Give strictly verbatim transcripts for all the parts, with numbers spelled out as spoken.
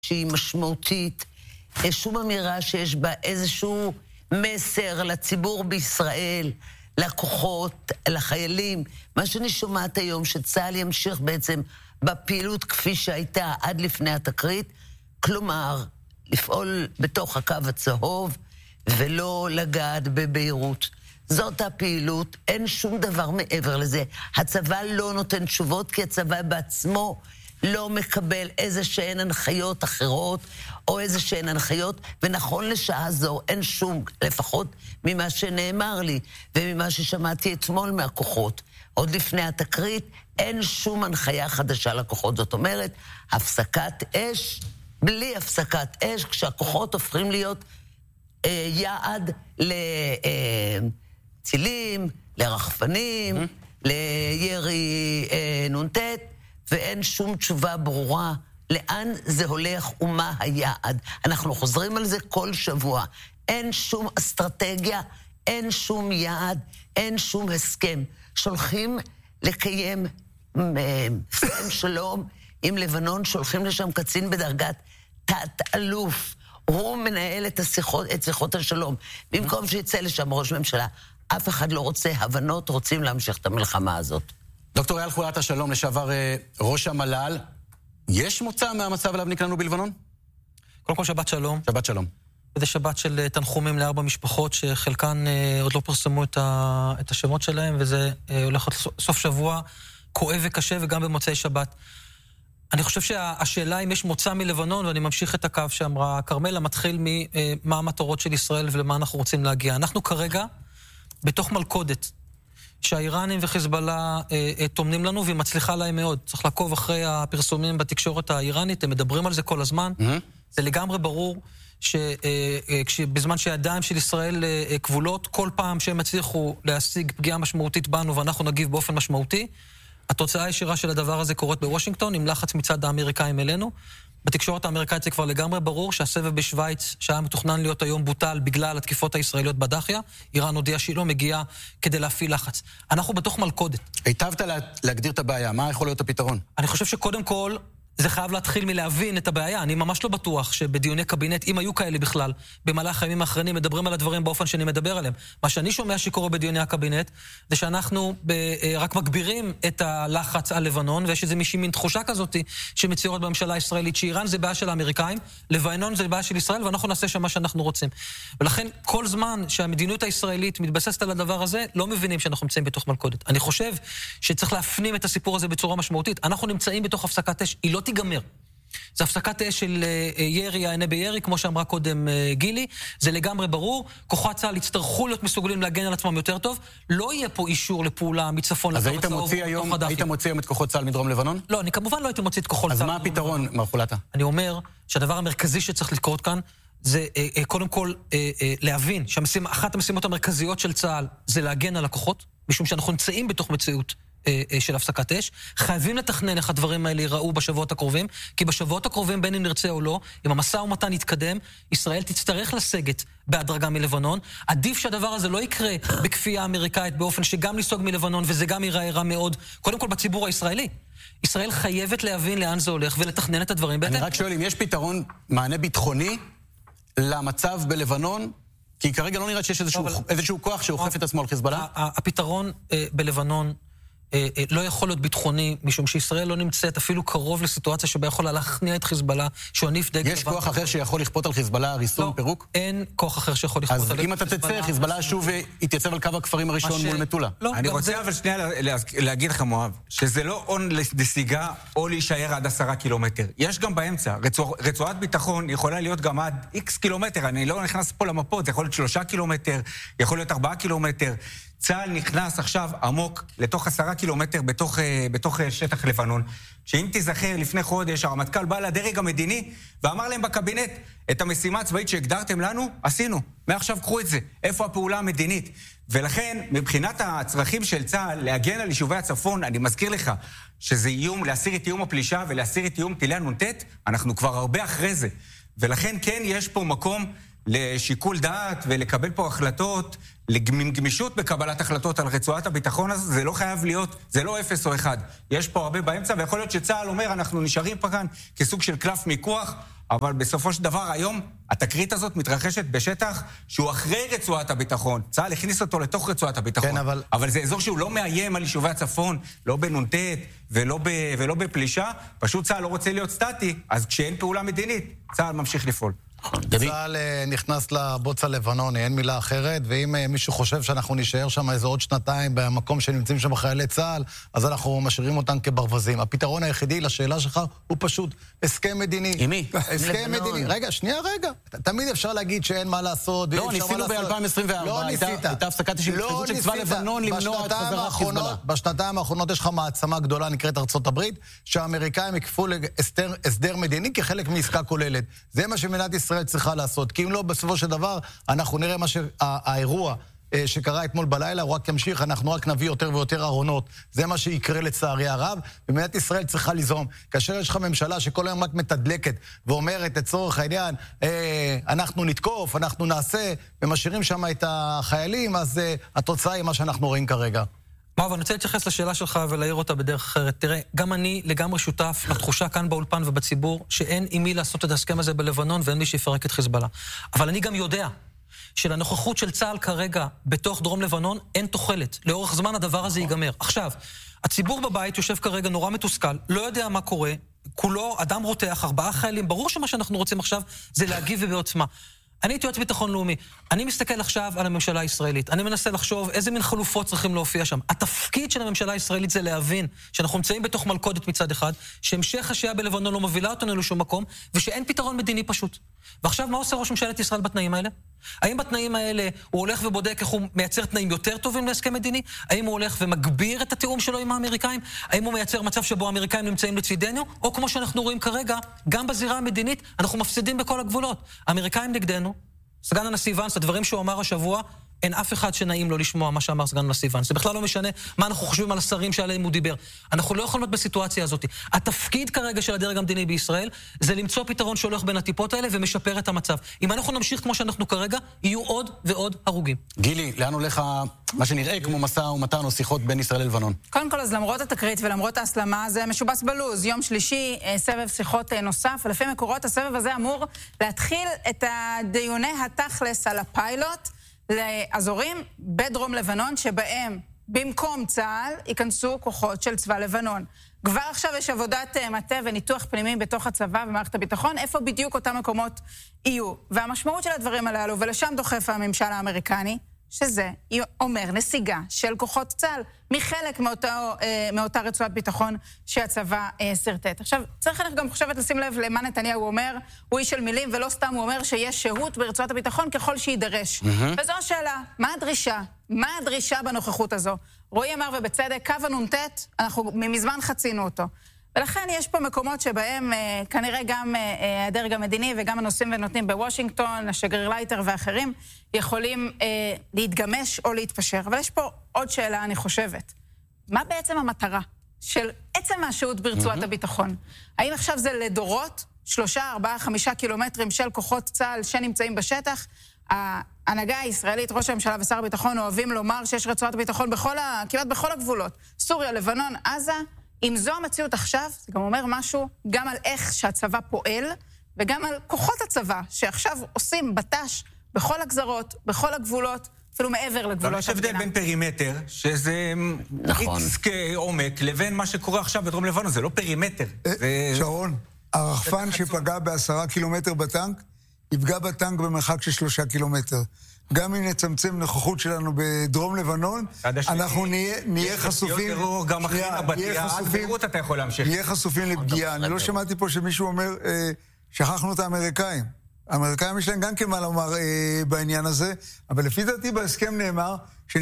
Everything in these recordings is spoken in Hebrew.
שהיא משמעותית, שום אמירה שיש בה איזשהו מסר לציבור בישראל, לכוחות, לחיילים. מה שאני שומעת היום, שצה"ל ימשיך בעצם בפעילות כפי שהייתה עד לפני התקרית, כלומר, לפעול בתוך הקו הצהוב ולא לגעת בביירות. זאת הפעילות, אין שום דבר מעבר לזה. הצבא לא נותן תשובות, כי הצבא בעצמו לא מקבל איזה שהן הנחיות אחרות, או איזה שהן הנחיות, ונכון לשעה זו אין שום, לפחות ממה שנאמר לי, וממה ששמעתי אתמול מהכוחות, עוד לפני התקרית, אין שום הנחיה חדשה לכוחות. זאת אומרת, הפסקת אש, בלי הפסקת אש, כשהכוחות הופכים להיות אה, יעד לצילים, לרחפנים, mm-hmm. לירי אה, נונטט, ואין שום תשובה ברורה לאן זה הולך ומה היעד. אנחנו חוזרים על זה כל שבוע. אין שום אסטרטגיה, אין שום יעד, אין שום הסכם. שולחים לקיים הסכם שלום עם לבנון, שולחים לשם קצין בדרגת תת-אלוף. הוא מנהל את השיחות, את שיחות השלום. במקום שיצא לשם ראש ממשלה. אף אחד לא רוצה הבנות, רוצים להמשיך את המלחמה הזאת. דוקטור אייל חולת השלום, לשעבר ראש המל"ל, יש מוצא מהמצב עליו נקלענו בלבנון? קודם כל שבת שלום. שבת שלום. וזה שבת של תנחומים לארבע משפחות שחלקן עוד לא פרסמו את, ה... את השמות שלהם, וזה הולך סוף שבוע כואב וקשה וגם במוצאי שבת. אני חושב שהשאלה אם יש מוצא מלבנון, ואני ממשיך את הקו שאמרה קרמלה, מתחיל ממה המטרות של ישראל ולמה אנחנו רוצים להגיע. אנחנו כרגע בתוך מלכודת. שהאיראנים וחיזבאללה אה, אה, תומנים לנו, והיא מצליחה להם מאוד. צריך לעקוב אחרי הפרסומים בתקשורת האיראנית, הם מדברים על זה כל הזמן. Mm-hmm. זה לגמרי ברור שבזמן שהידיים של ישראל אה, אה, כבולות, כל פעם שהם הצליחו להשיג פגיעה משמעותית בנו, ואנחנו נגיב באופן משמעותי, התוצאה הישירה של הדבר הזה קורית בוושינגטון, עם לחץ מצד האמריקאים אלינו. בתקשורת האמריקאית זה כבר לגמרי ברור שהסבב בשוויץ, שהיה מתוכנן להיות היום בוטל בגלל התקיפות הישראליות בדחיה, איראן הודיעה שהיא לא מגיעה כדי להפעיל לחץ. אנחנו בתוך מלכודת. היטבת לה, להגדיר את הבעיה, מה יכול להיות הפתרון? אני חושב שקודם כל, זה חייב להתחיל מלהבין את הבעיה. אני ממש לא בטוח שבדיוני קבינט, אם היו כאלה בכלל, במהלך הימים האחרונים מדברים על הדברים באופן שאני מדבר עליהם. מה שאני שומע שקורה בדיוני הקבינט, זה שאנחנו ב, רק מגבירים את הלחץ על לבנון, ויש איזו מישהי מין תחושה כזאת שמציורת בממשלה הישראלית, שאיראן זה בעיה של האמריקאים, לבנון זה בעיה של ישראל, ואנחנו נעשה שם מה שאנחנו רוצים. ולכן כל זמן שהמדיניות הישראלית מתבססת על הדבר הזה, לא מבינים שאנחנו נמצאים בתוך מלכודת. אני חושב שצריך להפנים את הסיפור הזה בצורה משמעותית. אנחנו נמצאים בתוך הפסקת אש, היא לא תיגמר. זה הפסקת אש של ירי, הענה בירי, כמו שאמרה קודם גילי, זה לגמרי ברור, כוחות צה"ל יצטרכו להיות מסוגלים להגן על עצמם יותר טוב, לא יהיה פה אישור לפעולה מצפון אז היית מוציא היום, היית מוציא היום את כוחות צה"ל מדרום לבנון? לא, אני כמובן לא הייתי מוציא את כוחות צה"ל. אז מה הפתרון, מר חולתה? אני אומר שהדבר המרכזי שצריך לקרות כאן, זה קודם כל להבין שאחת המשימות המרכזיות של צה"ל זה להגן על הכוחות, משום שאנחנו נמצאים בתוך מציאות של הפסקת אש. חייבים לתכנן איך הדברים האלה ייראו בשבועות הקרובים, כי בשבועות הקרובים, בין אם נרצה או לא, אם המשא ומתן יתקדם, ישראל תצטרך לסגת בהדרגה מלבנון. עדיף שהדבר הזה לא יקרה בכפייה אמריקאית, באופן שגם ניסוג מלבנון, וזה גם ייראה רע מאוד, קודם כל בציבור הישראלי. ישראל חייבת להבין לאן זה הולך ולתכנן את הדברים. אני רק שואל אם יש פתרון, מענה ביטחוני למצב בלבנון, כי כרגע לא נראה שיש איזשהו, איזשהו כוח שאוכף את עצמו על חיזבאללה. הפתרון בלבנון לא יכול להיות ביטחוני, משום שישראל לא נמצאת אפילו קרוב לסיטואציה שבה יכולה להכניע את חיזבאללה, שהוא עניף דגל. יש כוח אחר שיכול לכפות על חיזבאללה ריסון, פירוק? אין כוח אחר שיכול לכפות על חיזבאללה. אז אם אתה תצא, חיזבאללה שוב יתייצב על קו הכפרים הראשון מול מטולה. אני רוצה אבל שנייה להגיד לך, מואב, שזה לא און לנסיגה או להישאר עד עשרה קילומטר. יש גם באמצע. רצועת ביטחון יכולה להיות גם עד איקס קילומטר. אני לא נכנס פה למפות, זה יכול להיות שלושה קילומטר, יכול להיות ארבעה קילומטר. צה"ל נכנס עכשיו עמוק לתוך עשרה קילומטר בתוך, בתוך שטח לבנון. שאם תיזכר, לפני חודש הרמטכ"ל בא לדרג המדיני ואמר להם בקבינט, את המשימה הצבאית שהגדרתם לנו, עשינו. מעכשיו קחו את זה. איפה הפעולה המדינית? ולכן, מבחינת הצרכים של צה"ל, להגן על יישובי הצפון, אני מזכיר לך שזה איום, להסיר את איום הפלישה ולהסיר את איום טילי הנ"ט, אנחנו כבר הרבה אחרי זה. ולכן כן יש פה מקום לשיקול דעת ולקבל פה החלטות, לגמישות בקבלת החלטות על רצועת הביטחון הזה, זה לא חייב להיות, זה לא אפס או אחד. יש פה הרבה באמצע, ויכול להיות שצה"ל אומר, אנחנו נשארים פה כאן כסוג של קלף מיקוח, אבל בסופו של דבר היום, התקרית הזאת מתרחשת בשטח שהוא אחרי רצועת הביטחון. צה"ל הכניס אותו לתוך רצועת הביטחון. כן, אבל... אבל זה אזור שהוא לא מאיים על יישובי הצפון, לא בנונטט ולא, ב... ולא בפלישה. פשוט צה"ל לא רוצה להיות סטטי, אז כשאין פעולה מדינית, צה"ל ממשיך לפעול. צה"ל נכנס לבוץ הלבנוני, אין מילה אחרת, ואם מישהו חושב שאנחנו נשאר שם איזה עוד שנתיים במקום שנמצאים שם חיילי צה"ל, אז אנחנו משאירים אותם כברווזים. הפתרון היחידי לשאלה שלך הוא פשוט הסכם מדיני. עם מי? הסכם מדיני. רגע, שנייה, רגע. תמיד אפשר להגיד שאין מה לעשות. לא, ניסינו ב-אלפיים עשרים וארבע, הייתה הפסקת התחייבות של צבא לבנון למנוע את חזרת חיזבאללה. בשנתיים האחרונות יש לך מעצמה גדולה נקראת ארצות הברית, שהאמריקאים יקפו להסדר מדיני כחלק מעסקה כוללת. זה מה שמדינת ישראל צריכה לעשות, כי אם לא, בסופו של דבר, אנחנו נראה מה שהאירוע שקרה אתמול בלילה, הוא רק ימשיך, אנחנו רק נביא יותר ויותר ארונות. זה מה שיקרה לצערי הרב, ומדינת ישראל צריכה ליזום. כאשר יש לך ממשלה שכל היום רק מתדלקת, ואומרת לצורך העניין, אה, אנחנו נתקוף, אנחנו נעשה, ומשאירים שם את החיילים, אז אה, התוצאה היא מה שאנחנו רואים כרגע. מואב, אני רוצה להתייחס לשאלה שלך ולהעיר אותה בדרך אחרת. תראה, גם אני לגמרי שותף לתחושה כאן באולפן ובציבור, שאין עם מי לעשות את ההסכם הזה בלבנון, ואין מי שיפרק את חיזבאללה. אבל אני גם יודע שלנוכחות של צה"ל כרגע בתוך דרום לבנון אין תוחלת. לאורך זמן הדבר הזה ייגמר. עכשיו, הציבור בבית יושב כרגע נורא מתוסכל, לא יודע מה קורה, כולו אדם רותח, ארבעה חיילים, ברור שמה שאנחנו רוצים עכשיו זה להגיב ובעוצמה. אני הייתי יועץ ביטחון לאומי. אני מסתכל עכשיו על הממשלה הישראלית. אני מנסה לחשוב איזה מין חלופות צריכים להופיע שם. התפקיד של הממשלה הישראלית זה להבין שאנחנו נמצאים בתוך מלכודת מצד אחד, שהמשך השהייה בלבנון לא מובילה אותנו לשום מקום, ושאין פתרון מדיני פשוט. ועכשיו מה עושה ראש ממשלת ישראל בתנאים האלה? האם בתנאים האלה הוא הולך ובודק איך הוא מייצר תנאים יותר טובים להסכם מדיני? האם הוא הולך ומגביר את התיאום שלו עם האמריקאים? האם הוא מייצר מצב שבו האמריקאים נמצאים לצידנו? או כמו שאנחנו רואים כרגע, גם בזירה המדינית, אנחנו מפסידים בכל הגבולות. האמריקאים נגדנו, סגן הנשיא ואנס, הדברים שהוא אמר השבוע, אין אף אחד שנעים לו לשמוע מה שאמר סגן הנשיא ואנס. זה בכלל לא משנה מה אנחנו חושבים על השרים שעליהם הוא דיבר. אנחנו לא יכולים להיות בסיטואציה הזאת. התפקיד כרגע של הדרג המדיני בישראל זה למצוא פתרון שהולך בין הטיפות האלה ומשפר את המצב. אם אנחנו נמשיך כמו שאנחנו כרגע, יהיו עוד ועוד הרוגים. גילי, לאן הולך מה שנראה כמו מסע ומתן או שיחות בין ישראל ללבנון? קודם כל, אז למרות התקרית ולמרות ההסלמה, זה משובץ בלוז. יום שלישי, סבב שיחות נוסף. לפי מקורות, הסבב הזה אמור להתחיל את דיוני התכלס על הפיילוט לאזורים בדרום לבנון, שבהם במקום צה"ל ייכנסו כוחות של צבא לבנון. כבר עכשיו יש עבודת מטה וניתוח פנימי בתוך הצבא ומערכת הביטחון, איפה בדיוק אותם מקומות יהיו. והמשמעות של הדברים הללו, ולשם דוחף הממשל האמריקני, שזה אומר נסיגה של כוחות צה"ל מחלק מאותו, מאותה רצועת ביטחון שהצבא סרטט. עכשיו, צריך אנחנו גם חושבת לשים לב למה נתניהו אומר, הוא איש של מילים, ולא סתם הוא אומר שיש שהות ברצועת הביטחון ככל שידרש. Mm-hmm. וזו השאלה, מה הדרישה? מה הדרישה בנוכחות הזו? רועי אמר ובצדק, קו הנונטט, אנחנו מזמן חצינו אותו. ולכן יש פה מקומות שבהם אה, כנראה גם אה, הדרג המדיני וגם הנושאים ונותנים בוושינגטון, השגריר לייטר ואחרים, יכולים אה, להתגמש או להתפשר. אבל יש פה עוד שאלה, אני חושבת. מה בעצם המטרה של עצם השהות ברצועת mm-hmm. הביטחון? האם עכשיו זה לדורות, שלושה, ארבעה, חמישה קילומטרים של כוחות צה"ל שנמצאים בשטח? ההנהגה הישראלית, ראש הממשלה ושר הביטחון אוהבים לומר שיש רצועת ביטחון בכל ה, כמעט בכל הגבולות. סוריה, לבנון, עזה. אם זו המציאות עכשיו, זה גם אומר משהו גם על איך שהצבא פועל, וגם על כוחות הצבא, שעכשיו עושים בט"ש בכל הגזרות, בכל הגבולות, אפילו מעבר לגבולות המדינה. יש הבדל בין פרימטר, שזה נכון. איקס כעומק, לבין מה שקורה עכשיו בדרום לבנון, זה לא פרימטר. זה... שרון, הרחפן שפגע בעשרה קילומטר בטנק, יפגע בטנק במרחק של שלושה קילומטר. גם אם נצמצם נוכחות שלנו בדרום לבנון, אנחנו נהיה חשופים... גם אחרי הבתייה, עד ביירות אתה יכול להמשיך. נהיה חשופים לפגיעה. אני לא שמעתי פה שמישהו אומר, שכחנו את האמריקאים. האמריקאים יש להם גם כן מה לומר בעניין הזה, אבל לפי דעתי בהסכם נאמר,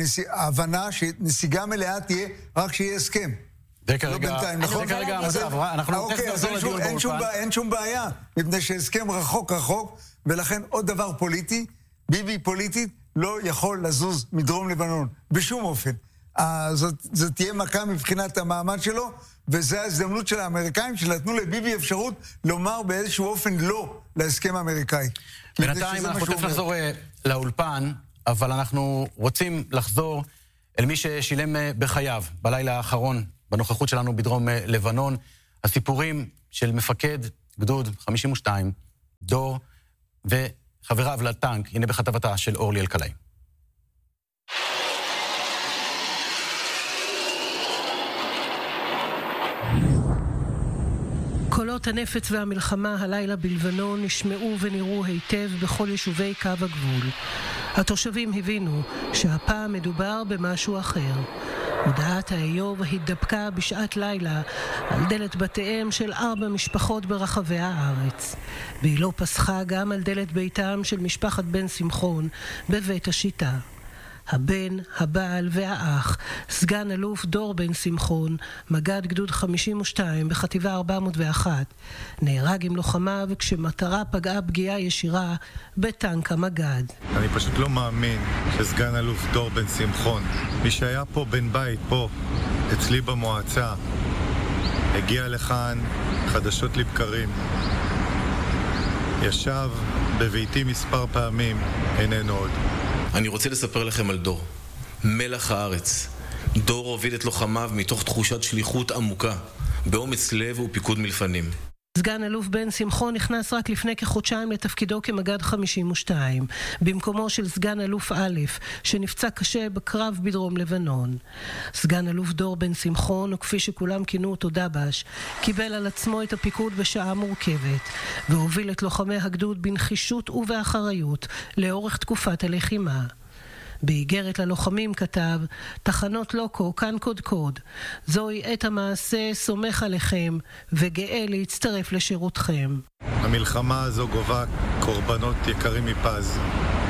ההבנה שנסיגה מלאה תהיה רק שיהיה הסכם. זה כרגע, זה כרגע המצב, אנחנו תכף נחזור לדיון באולפן. אין שום בעיה, מפני שהסכם רחוק רחוק, ולכן עוד דבר פוליטי, ביבי פוליטית לא יכול לזוז מדרום לבנון, בשום אופן. זאת, זאת תהיה מכה מבחינת המעמד שלו, וזו ההזדמנות של האמריקאים שנתנו לביבי אפשרות לומר באיזשהו אופן לא להסכם האמריקאי. בינתיים אנחנו תכף לחזור לאולפן, אבל אנחנו רוצים לחזור אל מי ששילם בחייו בלילה האחרון בנוכחות שלנו בדרום לבנון, הסיפורים של מפקד גדוד חמישים ושתיים, דור וחבריו לטנק, הנה בכתבתה של אורלי אלקלעי. קולות הנפץ והמלחמה הלילה בלבנון נשמעו ונראו היטב בכל יישובי קו הגבול. התושבים הבינו שהפעם מדובר במשהו אחר. הודעת האיוב התדפקה בשעת לילה על דלת בתיהם של ארבע משפחות ברחבי הארץ. והיא לא פסחה גם על דלת ביתם של משפחת בן שמחון בבית השיטה. הבן, הבעל והאח, סגן אלוף דור בן שמחון, מג"ד גדוד חמישים ושתיים בחטיבה ארבע מאות ואחת, נהרג עם לוחמיו כשמטרה פגעה פגיעה ישירה בטנק המג"ד. אני פשוט לא מאמין שסגן אלוף דור בן שמחון, מי שהיה פה בן בית, פה, אצלי במועצה, הגיע לכאן חדשות לבקרים. ישב בביתי מספר פעמים, איננו עוד. אני רוצה לספר לכם על דור, מלח הארץ. דור הוביל את לוחמיו מתוך תחושת שליחות עמוקה, באומץ לב ופיקוד מלפנים. סגן אלוף בן שמחון נכנס רק לפני כחודשיים לתפקידו כמג"ד חמישים ושתיים, במקומו של סגן אלוף א', שנפצע קשה בקרב בדרום לבנון. סגן אלוף דור בן שמחון, או כפי שכולם כינו אותו דבש, קיבל על עצמו את הפיקוד בשעה מורכבת, והוביל את לוחמי הגדוד בנחישות ובאחריות לאורך תקופת הלחימה. באיגרת ללוחמים כתב, תחנות לוקו, כאן קוד קוד. זוהי עת המעשה, סומך עליכם, וגאה להצטרף לשירותכם. המלחמה הזו גובה קורבנות יקרים מפז.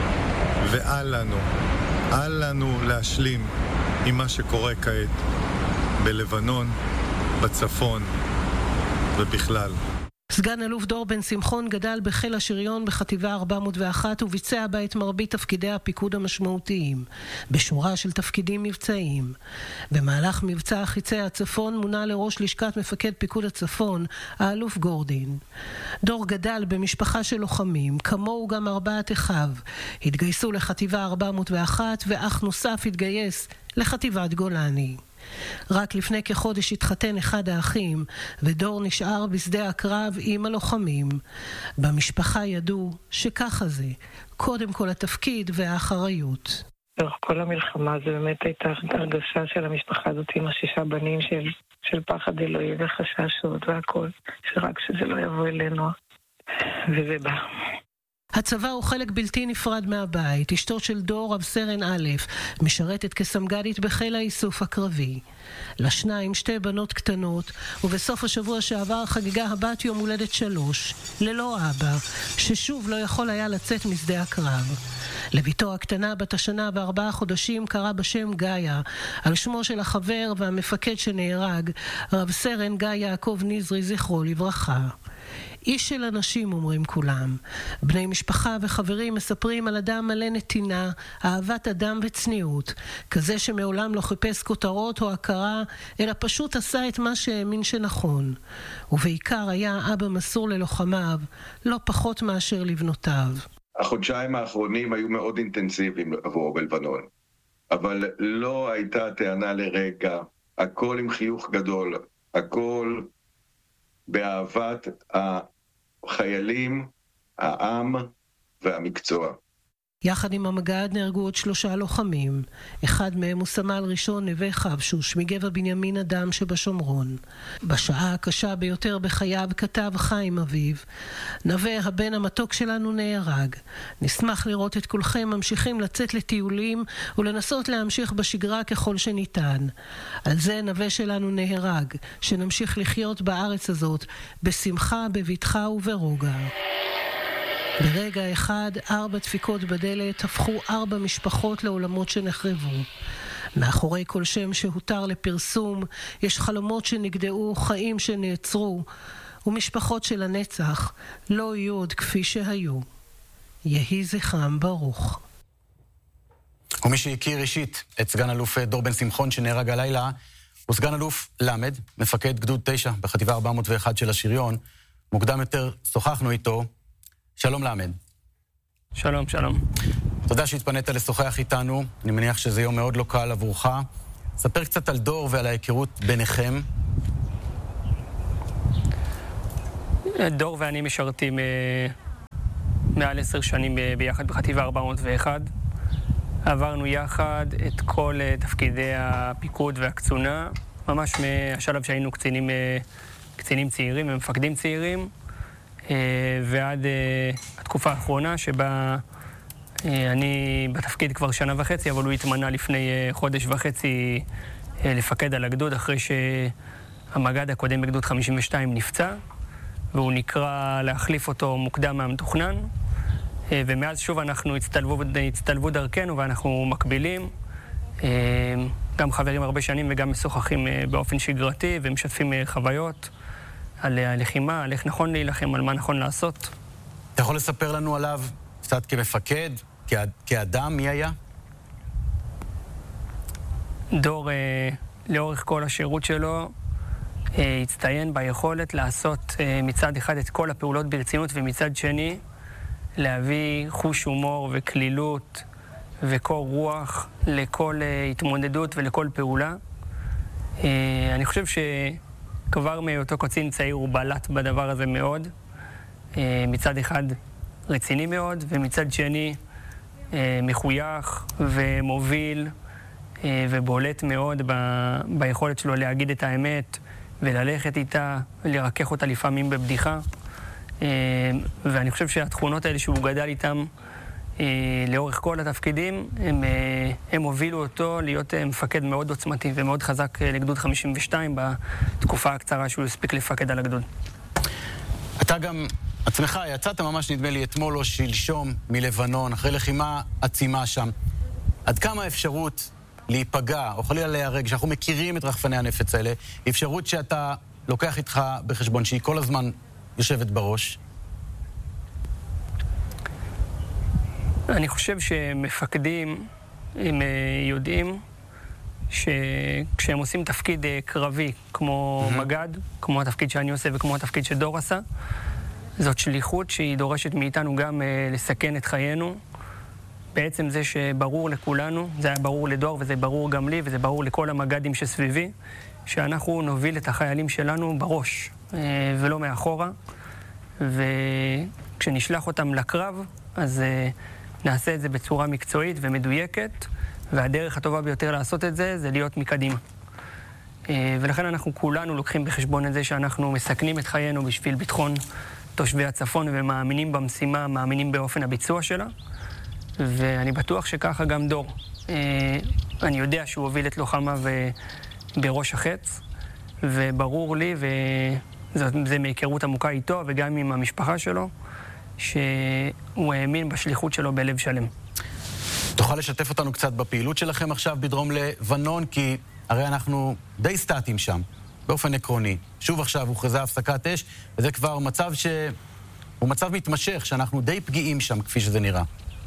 ואל לנו, אל לנו להשלים עם מה שקורה כעת בלבנון, בצפון ובכלל. סגן אלוף דור בן שמחון גדל בחיל השריון בחטיבה ארבע מאות ואחת וביצע בה את מרבית תפקידי הפיקוד המשמעותיים, בשורה של תפקידים מבצעיים. במהלך מבצע חיצי הצפון מונה לראש לשכת מפקד פיקוד הצפון, האלוף גורדין. דור גדל במשפחה של לוחמים, כמוהו גם ארבעת אחיו. התגייסו לחטיבה ארבע מאות ואחת ואח נוסף התגייס לחטיבת גולני. רק לפני כחודש התחתן אחד האחים, ודור נשאר בשדה הקרב עם הלוחמים. במשפחה ידעו שככה זה, קודם כל התפקיד והאחריות. דרך כל המלחמה זה באמת הייתה הרגשה של המשפחה הזאת עם השישה בנים של, של פחד אלוהי וחששות והכל, שרק שזה לא יבוא אלינו, וזה בא. הצבא הוא חלק בלתי נפרד מהבית. אשתו של דור, רב סרן א', משרתת כסמג"דית בחיל האיסוף הקרבי. לשניים שתי בנות קטנות, ובסוף השבוע שעבר חגיגה הבת יום הולדת שלוש, ללא אבא, ששוב לא יכול היה לצאת משדה הקרב. לביתו הקטנה בת השנה וארבעה חודשים קרא בשם גאיה, על שמו של החבר והמפקד שנהרג, רב סרן גיא יעקב נזרי, זכרו לברכה. איש של אנשים, אומרים כולם. בני משפחה וחברים מספרים על אדם מלא נתינה, אהבת אדם וצניעות, כזה שמעולם לא חיפש כותרות או הכרה, אלא פשוט עשה את מה שהאמין שנכון. ובעיקר היה אבא מסור ללוחמיו, לא פחות מאשר לבנותיו. החודשיים האחרונים היו מאוד אינטנסיביים עבור בלבנון, אבל לא הייתה טענה לרגע, הכל עם חיוך גדול, הכל באהבת החיילים, העם והמקצוע. יחד עם המג"ד נהרגו עוד שלושה לוחמים. אחד מהם הוא סמל ראשון נווה חבשוש מגבע בנימין אדם שבשומרון. בשעה הקשה ביותר בחייו כתב חיים אביו, נווה הבן המתוק שלנו נהרג. נשמח לראות את כולכם ממשיכים לצאת לטיולים ולנסות להמשיך בשגרה ככל שניתן. על זה נווה שלנו נהרג, שנמשיך לחיות בארץ הזאת בשמחה, בבטחה וברוגע. ברגע אחד, ארבע דפיקות בדלת הפכו ארבע משפחות לעולמות שנחרבו. מאחורי כל שם שהותר לפרסום, יש חלומות שנגדעו, חיים שנעצרו, ומשפחות של הנצח לא יהיו עוד כפי שהיו. יהי זכרם ברוך. ומי שהכיר אישית את סגן אלוף דור בן שמחון שנהרג הלילה, הוא סגן אלוף למד, מפקד גדוד תשע בחטיבה ארבע מאות ואחת של השריון. מוקדם יותר שוחחנו איתו. שלום למד. שלום, שלום. תודה שהתפנית לשוחח איתנו. אני מניח שזה יום מאוד לא קל עבורך. ספר קצת על דור ועל ההיכרות ביניכם. דור ואני משרתים אה, מעל עשר שנים אה, ביחד בחטיבה ארבע מאות ואחת. עברנו יחד את כל אה, תפקידי הפיקוד והקצונה, ממש מהשלב שהיינו קצינים, אה, קצינים צעירים ומפקדים צעירים, אה, ועד אה, התקופה האחרונה שבה אה, אני בתפקיד כבר שנה וחצי, אבל הוא התמנה לפני אה, חודש וחצי אה, לפקד על הגדוד, אחרי שהמג"ד הקודם בגדוד חמישים ושתיים נפצע, והוא נקרא להחליף אותו מוקדם מהמתוכנן, ומאז שוב אנחנו הצטלבו, הצטלבו דרכנו ואנחנו מקבילים, גם חברים הרבה שנים וגם משוחחים באופן שגרתי ומשתפים חוויות על הלחימה, על איך נכון להילחם, על מה נכון לעשות. אתה יכול לספר לנו עליו קצת כמפקד, כאדם, מי היה? דור, לאורך כל השירות שלו, הצטיין ביכולת לעשות מצד אחד את כל הפעולות ברצינות, ומצד שני להביא חוש הומור וכלילות וקור רוח לכל התמודדות ולכל פעולה. אני חושב שכבר מאותו קצין צעיר הוא בלט בדבר הזה מאוד. מצד אחד רציני מאוד, ומצד שני מחוייך ומוביל ובולט מאוד ב- ביכולת שלו להגיד את האמת וללכת איתה, לרכך אותה לפעמים בבדיחה. ואני חושב שהתכונות האלה שהוא גדל איתם לאורך כל התפקידים, הם, הם הובילו אותו להיות מפקד מאוד עוצמתי ומאוד חזק לגדוד חמישים ושתיים בתקופה הקצרה שהוא הספיק לפקד על הגדוד. אתה גם עצמך יצאת ממש נדמה לי אתמול או שלשום מלבנון, אחרי לחימה עצימה שם. עד כמה אפשרות להיפגע, או חלילה להיהרג, שאנחנו מכירים את רחפני הנפץ האלה, אפשרות שאתה לוקח איתך בחשבון, שהיא כל הזמן יושבת בראש? אני חושב שמפקדים, הם יודעים שכשהם עושים תפקיד קרבי, כמו mm-hmm. מג"ד, כמו התפקיד שאני עושה וכמו התפקיד שדור עשה, זאת שליחות שהיא דורשת מאיתנו גם לסכן את חיינו. בעצם זה שברור לכולנו, זה היה ברור לדור וזה ברור גם לי וזה ברור לכל המג"דים שסביבי, שאנחנו נוביל את החיילים שלנו בראש ולא מאחורה, וכשנשלח אותם לקרב אז נעשה את זה בצורה מקצועית ומדויקת, והדרך הטובה ביותר לעשות את זה זה להיות מקדימה. ולכן אנחנו כולנו לוקחים בחשבון את זה שאנחנו מסכנים את חיינו בשביל ביטחון תושבי הצפון ומאמינים במשימה, מאמינים באופן הביצוע שלה, ואני בטוח שככה גם דור. אני יודע שהוא הוביל את לוחמיו בראש החץ, וברור לי, וזה מהיכרות עמוקה איתו וגם עם המשפחה שלו, שהוא האמין בשליחות שלו בלב שלם. תוכל לשתף אותנו קצת בפעילות שלכם עכשיו בדרום לבנון, כי הרי אנחנו די סטטיים שם, באופן עקרוני. שוב עכשיו הוכרזה הפסקת אש, וזה כבר מצב ש... הוא מצב מתמשך, שאנחנו די פגיעים שם, כפי שזה נראה.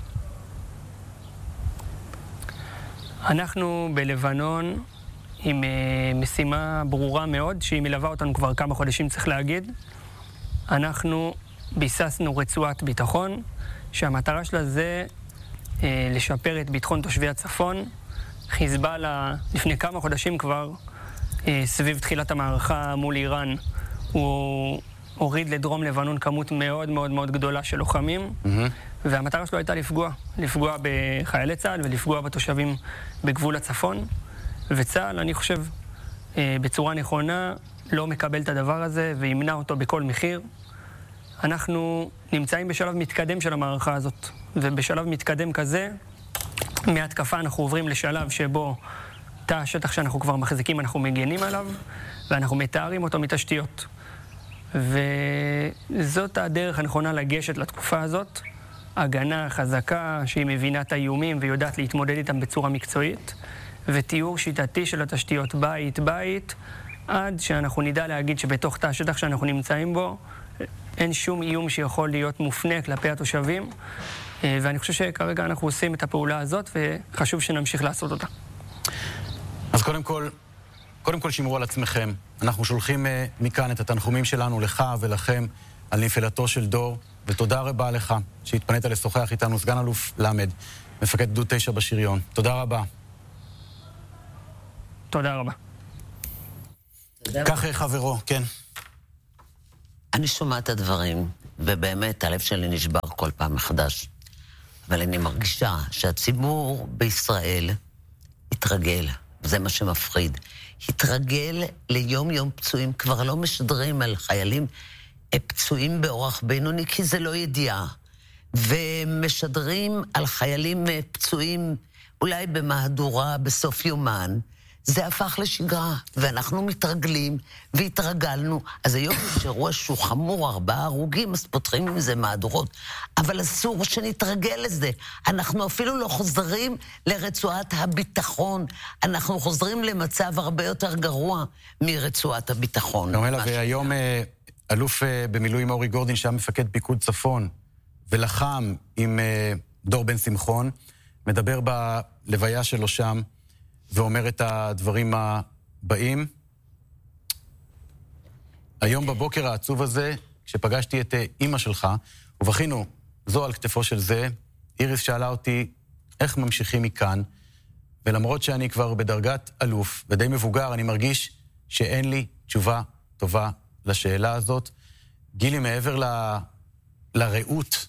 אנחנו בלבנון עם uh, משימה ברורה מאוד, שהיא מלווה אותנו כבר כמה חודשים, צריך להגיד. אנחנו ביססנו רצועת ביטחון, שהמטרה שלה זה uh, לשפר את ביטחון תושבי הצפון. חיזבאללה, לפני כמה חודשים כבר, uh, סביב תחילת המערכה מול איראן, הוא הוריד לדרום לבנון כמות מאוד מאוד מאוד גדולה של לוחמים, mm-hmm. והמטרה שלו הייתה לפגוע, לפגוע בחיילי צה"ל ולפגוע בתושבים בגבול הצפון. וצה"ל, אני חושב, בצורה נכונה, לא מקבל את הדבר הזה וימנע אותו בכל מחיר. אנחנו נמצאים בשלב מתקדם של המערכה הזאת, ובשלב מתקדם כזה, מהתקפה אנחנו עוברים לשלב שבו תא השטח שאנחנו כבר מחזיקים, אנחנו מגנים עליו, ואנחנו מתארים אותו מתשתיות. וזאת הדרך הנכונה לגשת לתקופה הזאת, הגנה חזקה שהיא מבינה את האיומים ויודעת להתמודד איתם בצורה מקצועית, ותיאור שיטתי של התשתיות בית בית, עד שאנחנו נדע להגיד שבתוך תא השטח שאנחנו נמצאים בו אין שום איום שיכול להיות מופנה כלפי התושבים, ואני חושב שכרגע אנחנו עושים את הפעולה הזאת, וחשוב שנמשיך לעשות אותה. אז קודם כל, קודם כל שמרו על עצמכם. אנחנו שולחים מכאן את התנחומים שלנו לך ולכם על נפילתו של דור, ותודה רבה לך שהתפנית לשוחח איתנו, סגן אלוף למד, מפקד גדוד תשע בשריון. תודה רבה. תודה רבה. כך חברו, כן. אני שומע את הדברים, ובאמת הלב שלי נשבר כל פעם מחדש. אבל אני מרגישה שהציבור בישראל התרגל, וזה מה שמפחיד. התרגל ליום יום פצועים, כבר לא משדרים על חיילים פצועים באורח בינוני, כי זה לא ידיעה. ומשדרים על חיילים פצועים אולי במהדורה בסוף יומן. זה הפך לשגרה, ואנחנו מתרגלים והתרגלנו. אז היום יש אירוע שהוא חמור, ארבעה הרוגים, אז פותחים עם זה מהדורות. אבל אסור שנתרגל לזה. אנחנו אפילו לא חוזרים לרצועת הביטחון. אנחנו חוזרים למצב הרבה יותר גרוע מרצועת הביטחון. נורמלה, והיום אלוף במילואים אורי גורדין, שהיה מפקד פיקוד צפון, ולחם עם דור בן שמחון, מדבר בלוויה שלו שם, ואומר את הדברים הבאים. היום בבוקר העצוב הזה, כשפגשתי את אמא שלך, ובכינו זו על כתפו של זה, איריס שאלה אותי איך ממשיכים מכאן, ולמרות שאני כבר בדרגת אלוף ודי מבוגר, אני מרגיש שאין לי תשובה טובה לשאלה הזאת. גילי, מעבר ל... לראות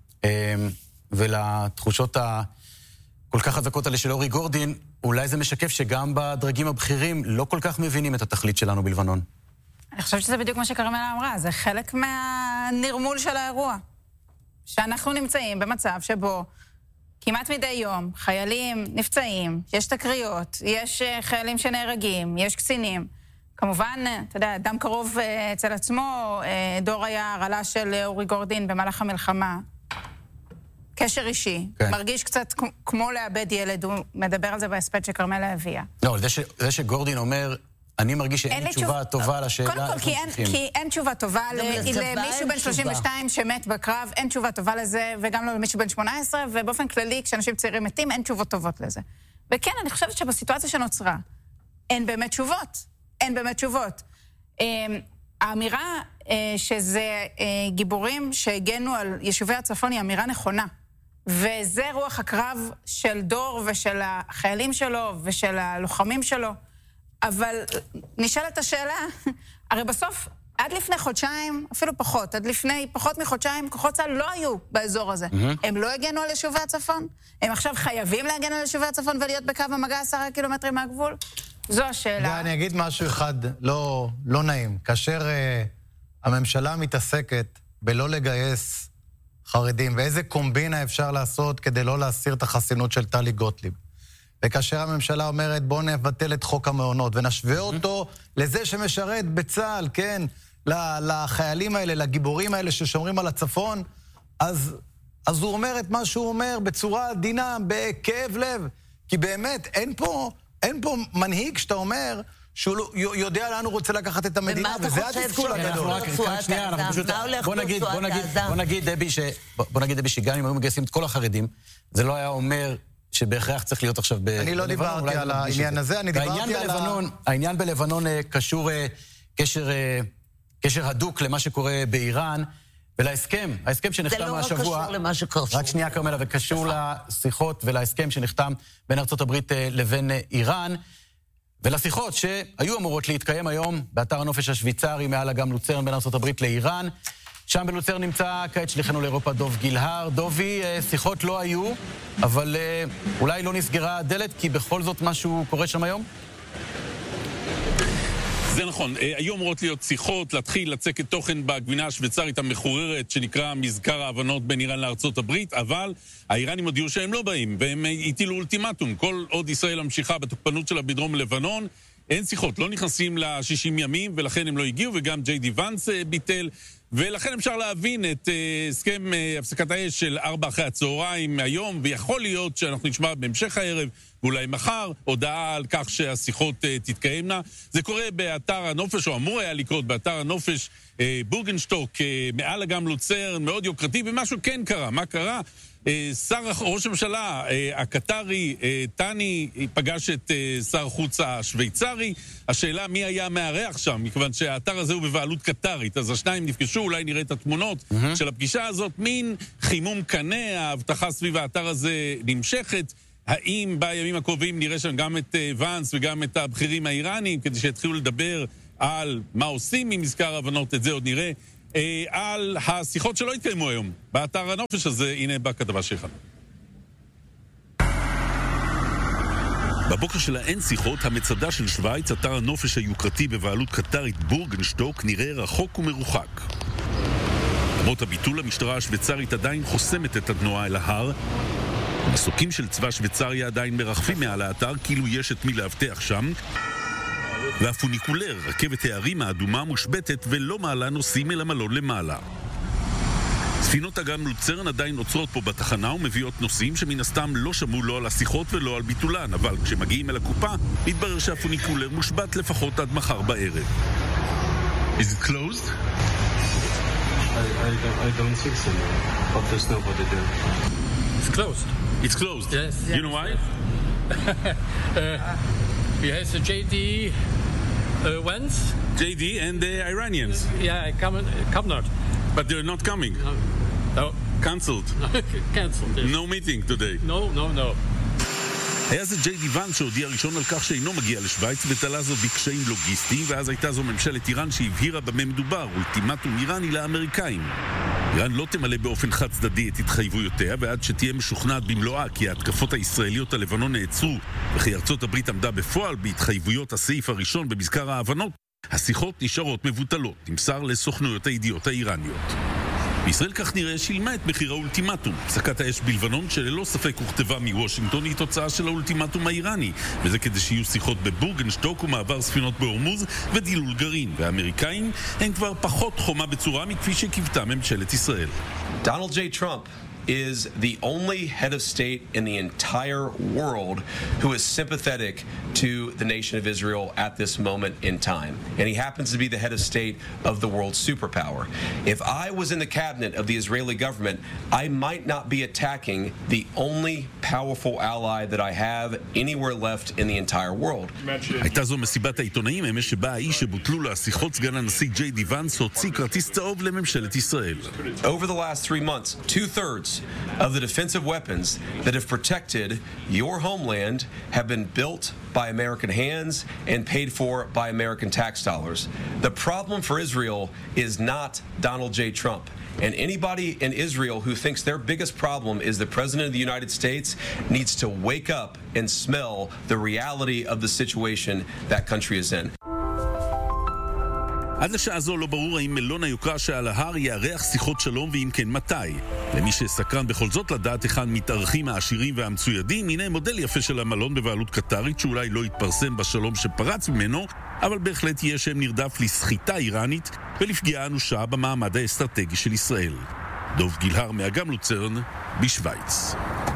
ולתחושות הכל כך חזקות האלה של אורי גורדין, אולי זה משקף שגם בדרגים הבכירים לא כל כך מבינים את התכלית שלנו בלבנון. אני חושבת שזה בדיוק מה שקרמלה אמרה, זה חלק מהנרמול של האירוע. שאנחנו נמצאים במצב שבו כמעט מדי יום חיילים נפצעים, יש תקריות, יש חיילים שנהרגים, יש קצינים. כמובן, אתה יודע, אדם קרוב אצל עצמו, דור היה הרעלה של אורי גורדין במהלך המלחמה. קשר אישי, כן. מרגיש קצת כמו לאבד ילד, הוא מדבר על זה בהספד שקרמלה הביאה. לא, זה, ש, זה שגורדין אומר, אני מרגיש שאין לי תשובה תשוב... טובה לשאלה. קודם כל, כי אין, כי אין תשובה טובה למישהו בן שלושים ושתיים שמת בקרב, אין תשובה טובה לזה, וגם לא למישהו בן שמונה עשרה, ובאופן כללי, כשאנשים צעירים מתים, אין תשובות טובות לזה. וכן, אני חושבת שבסיטואציה שנוצרה, אין באמת תשובות. אין באמת תשובות. האמירה שזה גיבורים שהגנו על יישובי הצפון היא אמירה נכונה. וזה רוח הקרב של דור ושל החיילים שלו ושל הלוחמים שלו. אבל נשאלת השאלה, הרי בסוף, עד לפני חודשיים, אפילו פחות, עד לפני פחות מחודשיים, כוחות צה"ל לא היו באזור הזה. Mm-hmm. הם לא הגנו על יישובי הצפון? הם עכשיו חייבים להגן על יישובי הצפון ולהיות בקו המגע עשרה קילומטרים מהגבול? זו השאלה. ואני אגיד משהו אחד לא, לא נעים. כאשר uh, הממשלה מתעסקת בלא לגייס חרדים, ואיזה קומבינה אפשר לעשות כדי לא להסיר את החסינות של טלי גוטליב. וכאשר הממשלה אומרת, בואו נבטל את חוק המעונות, ונשווה אותו לזה שמשרת בצה"ל, כן, לחיילים האלה, לגיבורים האלה ששומרים על הצפון, אז, אז הוא אומר את מה שהוא אומר בצורה עדינה, בכאב לב. כי באמת, אין פה, אין פה מנהיג שאתה אומר שהוא יודע לאן הוא רוצה לקחת את המדינה, וזה התסכול הגדול. בוא נגיד, דבי, בוא נגיד, דבי, שגם אם היו מגייסים את כל החרדים, זה לא היה אומר שבהכרח צריך להיות עכשיו בלבנון. אני לא דיברתי על העניין הזה, אני דיברתי על ה... העניין בלבנון קשור קשר הדוק למה שקורה באיראן, ולהסכם, ההסכם שנחתם מהשבוע... זה לא רק קשור למה שקשור. רק שנייה, קרמלה, וקשור לשיחות ולהסכם שנחתם בין ארצות הברית לבין איראן, ולשיחות שהיו אמורות להתקיים היום באתר הנופש השוויצרי מעל אגם לוצרן בין ארצות הברית לאיראן. שם בלוצרן נמצא כעת שליחנו לאירופה דוב גילהר. דובי, שיחות לא היו, אבל אולי לא נסגרה הדלת, כי בכל זאת משהו קורה שם היום? זה נכון, היו אמורות להיות שיחות, להתחיל לצקת תוכן בגבינה השוויצרית המחוררת שנקרא מזכר ההבנות בין איראן לארצות הברית, אבל האיראנים הודיעו שהם לא באים, והם הטילו אולטימטום. כל עוד ישראל המשיכה בתוקפנות שלה בדרום לבנון, אין שיחות, לא נכנסים ל-שישים ימים, ולכן הם לא הגיעו, וגם ג'יי די ונס ביטל, ולכן אפשר להבין את הסכם הפסקת האש של ארבע אחרי הצהריים היום, ויכול להיות שאנחנו נשמע בהמשך הערב, ואולי מחר, הודעה על כך שהשיחות תתקיימנה. זה קורה באתר הנופש, או אמור היה לקרות באתר הנופש בורגנשטוק, מעל אגם לוצרן, מאוד יוקרתי, ומשהו כן קרה. מה קרה? שר ראש הממשלה הקטרי, טני, פגש את שר החוץ השוויצרי. השאלה מי היה מארח שם, מכיוון שהאתר הזה הוא בבעלות קטרית, אז השניים נפגשו, אולי נראה את התמונות mm-hmm. של הפגישה הזאת, מין חימום קנה, ההבטחה סביב האתר הזה נמשכת. האם בימים הקרובים נראה שם גם את ואנס וגם את הבכירים האיראנים, כדי שיתחילו לדבר על מה עושים ממזכר ההבנות, את זה עוד נראה. על השיחות שלא התקיימו היום באתר הנופש הזה, הנה בכתבה שלך. בבוקר שלה אין שיחות, המצדה של שוויץ, אתר הנופש היוקרתי בבעלות קטרית בורגנשטוק, נראה רחוק ומרוחק. למרות הביטול, המשטרה השוויצרית עדיין חוסמת את התנועה אל ההר. מסוקים של צבא שוויצריה עדיין מרחפים מעל האתר, כאילו יש את מי להבטח שם. והפוניקולר, רכבת הערים האדומה, מושבטת ולא מעלה נוסעים אל המלון למעלה. ספינות אגם לוצרן עדיין עוצרות פה בתחנה ומביאות נוסעים שמן הסתם לא שמעו לא על השיחות ולא על ביטולן, אבל כשמגיעים אל הקופה, מתברר שהפוניקולר מושבת לפחות עד מחר בערב. Is it closed? I, I, don't, I don't think so, but there's nobody there. It's closed. It's closed? Yes. You know why? uh, Yes, the J D uh, went. J D and the Iranians. Yeah, come, come not. But they're not coming. No. No. Cancelled. Cancelled. Yes. No meeting today. No, no, no. היה זה ג'יי די ואנס שהודיע ראשון על כך שאינו מגיע לשוויץ ותלה זאת בקשיים לוגיסטיים, ואז הייתה זו ממשלת איראן שהבהירה במה מדובר, אולטימטום איראני לאמריקאים. איראן לא תמלא באופן חד צדדי את התחייבויותיה, ועד שתהיה משוכנעת במלואה כי ההתקפות הישראליות על לבנון נעצרו וכי ארצות הברית עמדה בפועל בהתחייבויות הסעיף הראשון במזכר ההבנות, השיחות נשארות מבוטלות, נמסר לסוכנויות הידיעות האיראניות. בישראל כך נראה שילמה את מחיר האולטימטום. הפסקת האש בלבנון שללא ספק הוכתבה מוושינגטון היא תוצאה של האולטימטום האיראני, וזה כדי שיהיו שיחות בבורגנשטוק ומעבר ספינות בהורמוז ודילול גרעין, והאמריקאים הם כבר פחות חומה בצורה מכפי שקיוותה ממשלת ישראל. Donald J. Trump is the only head of state in the entire world who is sympathetic to the nation of Israel at this moment in time. And he happens to be the head of state of the world superpower. If I was in the cabinet of the Israeli government, I might not be attacking the only powerful ally that I have anywhere left in the entire world. הייתה זו מסיבת העיתונאים אמש שבה האיש שבוטלו לה שיחות סגן הנשיא ג'יי די ואנס הוציא כרטיס צהוב לממשלת ישראל. Over the last three months, two-thirds of the defensive weapons that have protected your homeland have been built by American hands and paid for by American tax dollars. The problem for Israel is not Donald J. Trump. And anybody in Israel who thinks their biggest problem is the President of the United States needs to wake up and smell the reality of the situation that country is in. עד לשעה זו לא ברור האם מלון היוקרה שעל ההר יארח שיחות שלום ואם כן מתי. למי שסקרן בכל זאת לדעת היכן מתארחים העשירים והמצוידים, הנה מודל יפה של המלון בבעלות קטרית שאולי לא יתפרסם בשלום שפרץ ממנו, אבל בהחלט יהיה שם נרדף לסחיטה איראנית ולפגיעה אנושה במעמד האסטרטגי של ישראל. דוב גילהר מאגם לוצרן בשוויץ.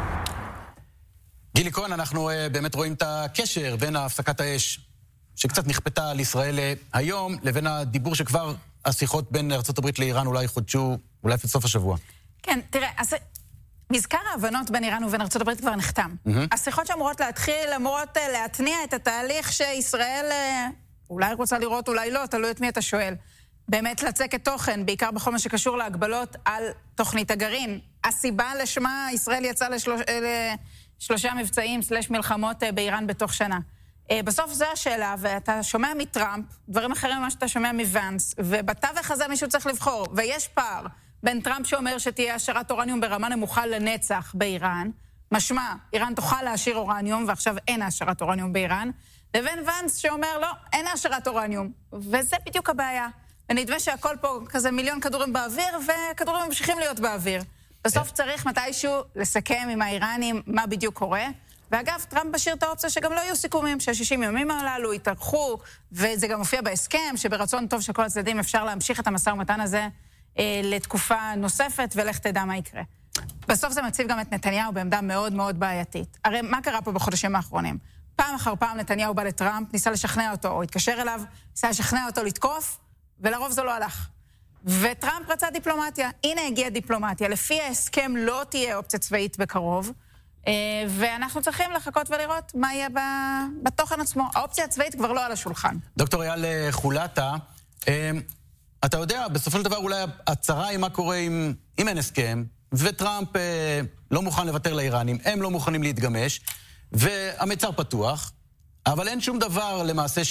גילי כהן, אנחנו uh, באמת רואים את הקשר בין הפסקת האש שקצת נכפתה על ישראל היום, לבין הדיבור שכבר השיחות בין ארצות הברית לאיראן אולי חודשו, אולי עד סוף השבוע. כן, תראה, אז מזכר ההבנות בין איראן ובין ארצות הברית כבר נחתם. Mm-hmm. השיחות שאמורות להתחיל, אמורות להתניע את התהליך שישראל אולי רוצה לראות, אולי לא, תלוי את מי אתה שואל. באמת לצקת תוכן, בעיקר בכל מה שקשור להגבלות על תוכנית הגרעין. הסיבה לשמה ישראל יצאה לשלוש, לשלושה מבצעים, סלש מלחמות באיראן בתוך שנה. בסוף זו השאלה, ואתה שומע מטראמפ, דברים אחרים ממה שאתה שומע מוואנס, ובתווך הזה מישהו צריך לבחור, ויש פער בין טראמפ שאומר שתהיה השערת אורניום ברמה נמוכה לנצח באיראן, משמע, איראן תוכל להשאיר אורניום, ועכשיו אין השערת אורניום באיראן, לבין וואנס שאומר, לא, אין השערת אורניום, וזה בדיוק הבעיה. ונדמה שהכל פה כזה מיליון כדורים באוויר, וכדורים ממשיכים להיות באוויר. בסוף צריך מתישהו לסכם עם האיראנים מה בדיוק קורה, ואגב, טראמפ בשיר את האופציה שגם לא יהיו סיכומים, שה-שישים ימים הללו יתארכו, וזה גם מופיע בהסכם, שברצון טוב של כל הצדדים אפשר להמשיך את המשא ומתן הזה אה, לתקופה נוספת, ולך תדע מה יקרה. בסוף זה מציב גם את נתניהו בעמדה מאוד מאוד בעייתית. הרי מה קרה פה בחודשים האחרונים? פעם אחר פעם נתניהו בא לטראמפ, ניסה לשכנע אותו, או התקשר אליו, ניסה לשכנע אותו לתקוף, ולרוב זה לא הלך. וטראמפ רצה דיפלומטיה. הנה הגיעה דיפלומטיה. לפי ההסכם לא תהיה אופציה צבאית בקרוב, ואנחנו צריכים לחכות ולראות מה יהיה בתוכן עצמו. האופציה הצבאית כבר לא על השולחן. דוקטור אייל חולטה, אתה יודע, בסופו של דבר אולי הצרה היא מה קורה אם, אם אין הסכם, וטראמפ לא מוכן לוותר לאיראנים, הם לא מוכנים להתגמש, והמצר פתוח, אבל אין שום דבר למעשה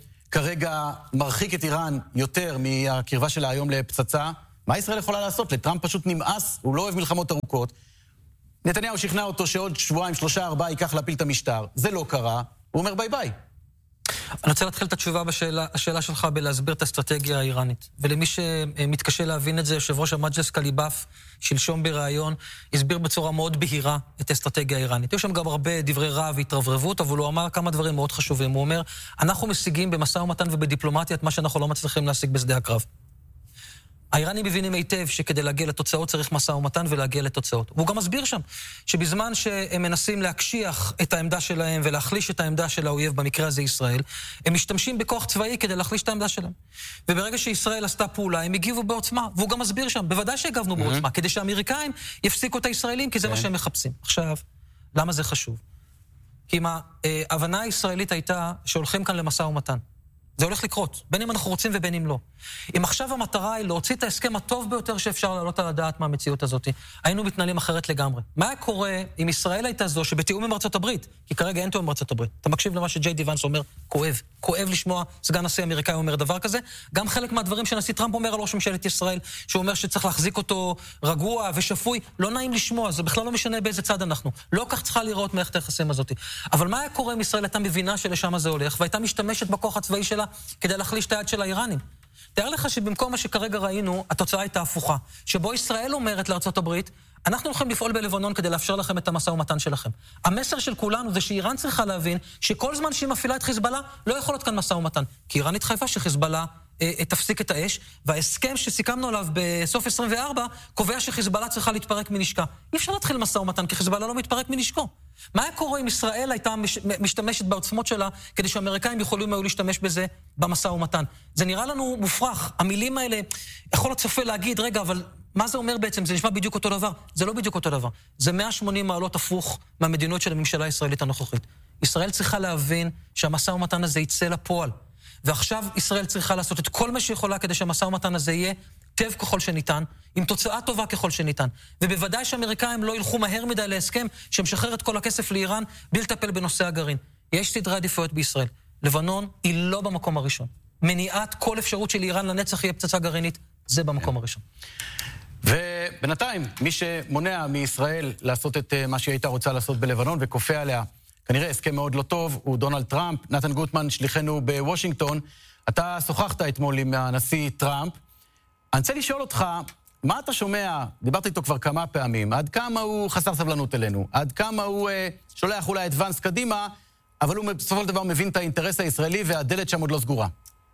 שכרגע מרחיק את איראן יותר מהקרבה שלה היום לפצצה. מה ישראל יכולה לעשות? לטראמפ פשוט נמאס, הוא לא אוהב מלחמות ארוכות. נתניהו שכנע אותו שעוד שבועיים, שלושה, ארבעה ייקח להפיל את המשטר. זה לא קרה, הוא אומר ביי ביי. אני רוצה להתחיל את התשובה בשאלה, השאלה שלך בלהסביר את האסטרטגיה האיראנית. ולמי שמתקשה להבין את זה, יושב ראש המג'לס קליבאף, שלשום בראיון, הסביר בצורה מאוד בהירה את האסטרטגיה האיראנית. יש שם גם הרבה דברי רע והתרברבות, אבל הוא אמר כמה דברים מאוד חשובים. הוא אומר, אנחנו משיגים במשא ומתן ובדיפלומטיה את מה שאנחנו לא מצליחים להשיג בשדה הקרב. האיראנים מבינים היטב שכדי להגיע לתוצאות צריך מסע ומתן ולהגיע לתוצאות. והוא גם מסביר שם שבזמן שהם מנסים להקשיח את העמדה שלהם ולהחליש את העמדה של האויב, במקרה הזה ישראל, הם משתמשים בכוח צבאי כדי להחליש את העמדה שלהם. וברגע שישראל עשתה פעולה, הם הגיבו בעוצמה. והוא גם מסביר שם, בוודאי שהגבנו בעוצמה, כדי שהאמריקאים יפסיקו את הישראלים, כי זה מה שהם מחפשים. עכשיו, למה זה חשוב? כי אם ההבנה הישראלית הייתה שהולכים כאן למסע ומתן. זה הולך לקרות, בין אם אנחנו רוצים ובין אם לא. אם עכשיו המטרה היא להוציא את ההסכם הטוב ביותר שאפשר לעלות על הדעת מהמציאות הזאת, היינו מתנהלים אחרת לגמרי. מה היה קורה אם ישראל הייתה זו שבתיאום עם ארצות הברית, כי כרגע אין תיאום עם ארצות הברית. אתה מקשיב למה שג'יי די ונס אומר, כואב. כואב לשמוע, סגן נשיא אמריקאי אומר דבר כזה. גם חלק מהדברים שנשיא טראמפ אומר על ראש ממשלת ישראל, שהוא אומר שצריך להחזיק אותו רגוע ושפוי, לא נעים לשמוע, זה בכלל לא משנה באיזה צד אנחנו. לא כך צריכה לראות מערכת היחסים הזאת. אבל מה היה קורה אם ישראל הייתה מבינה שלשם זה הולך, והייתה משתמשת בכוח הצבאי שלה כדי להחליש את היד של האיראנים? תאר לך שבמקום מה שכרגע ראינו, התוצאה הייתה הפוכה. שבו ישראל אומרת לארצות הברית, אנחנו הולכים לפעול בלבנון כדי לאפשר לכם את המשא ומתן שלכם. המסר של כולנו זה שאיראן צריכה להבין שכל זמן שהיא מפעילה את חיזבאללה, לא יכול להיות כאן משא ומתן. כי איראן התחייבה שחיזבאללה אה, תפסיק את האש, וההסכם שסיכמנו עליו בסוף עשרים וארבע, קובע שחיזבאללה צריכה להתפרק מנשקה. אי אפשר להתחיל משא ומתן, כי חיזבאללה לא מתפרק מנשקו. מה היה קורה אם ישראל הייתה מש, משתמשת בעוצמות שלה, כדי שהאמריקאים יכולים היו להשתמש בזה במשא ומתן? זה נראה לנו מופרך. המילים האלה, יכול הצופה להגיד, רגע, אבל מה זה אומר בעצם? זה נשמע בדיוק אותו דבר. זה לא בדיוק אותו דבר. זה מאה ושמונים מעלות הפוך מהמדינות של הממשלה הישראלית הנוכחית. ישראל צריכה להבין שהמשא ומתן הזה יצא לפועל. ועכשיו ישראל צריכה לעשות את כל מה שיכולה כדי שהמשא ומתן הזה יהיה טוב ככל שניתן, עם תוצאה טובה ככל שניתן. ובוודאי שהאמריקאים לא ילכו מהר מדי להסכם שמשחרר את כל הכסף לאיראן בלי לטפל בנושא הגרעין. יש סדרי עדיפויות בישראל. לבנון היא לא במקום הראשון. מניעת כל אפשרות של איראן לנצח יהיה פצצה גרעינית, זה במקום הראשון. ובינתיים, מי שמונע מישראל לעשות את מה שהיא הייתה רוצה לעשות בלבנון וכופה עליה, כנראה הסכם מאוד לא טוב, הוא דונלד טראמפ. נתן גוטמן, שליחנו בוושינגטון, אתה שוחחת אתמול עם הנשיא טראמפ. אני רוצה לשאול אותך, מה אתה שומע, דיברת איתו כבר כמה פעמים, עד כמה הוא חסר סבלנות אלינו, עד כמה הוא אה, שולח אולי את ונס קדימה, אבל הוא בסופו של דבר מבין את האינטרס הישראלי והדלת שם עוד לא סגורה.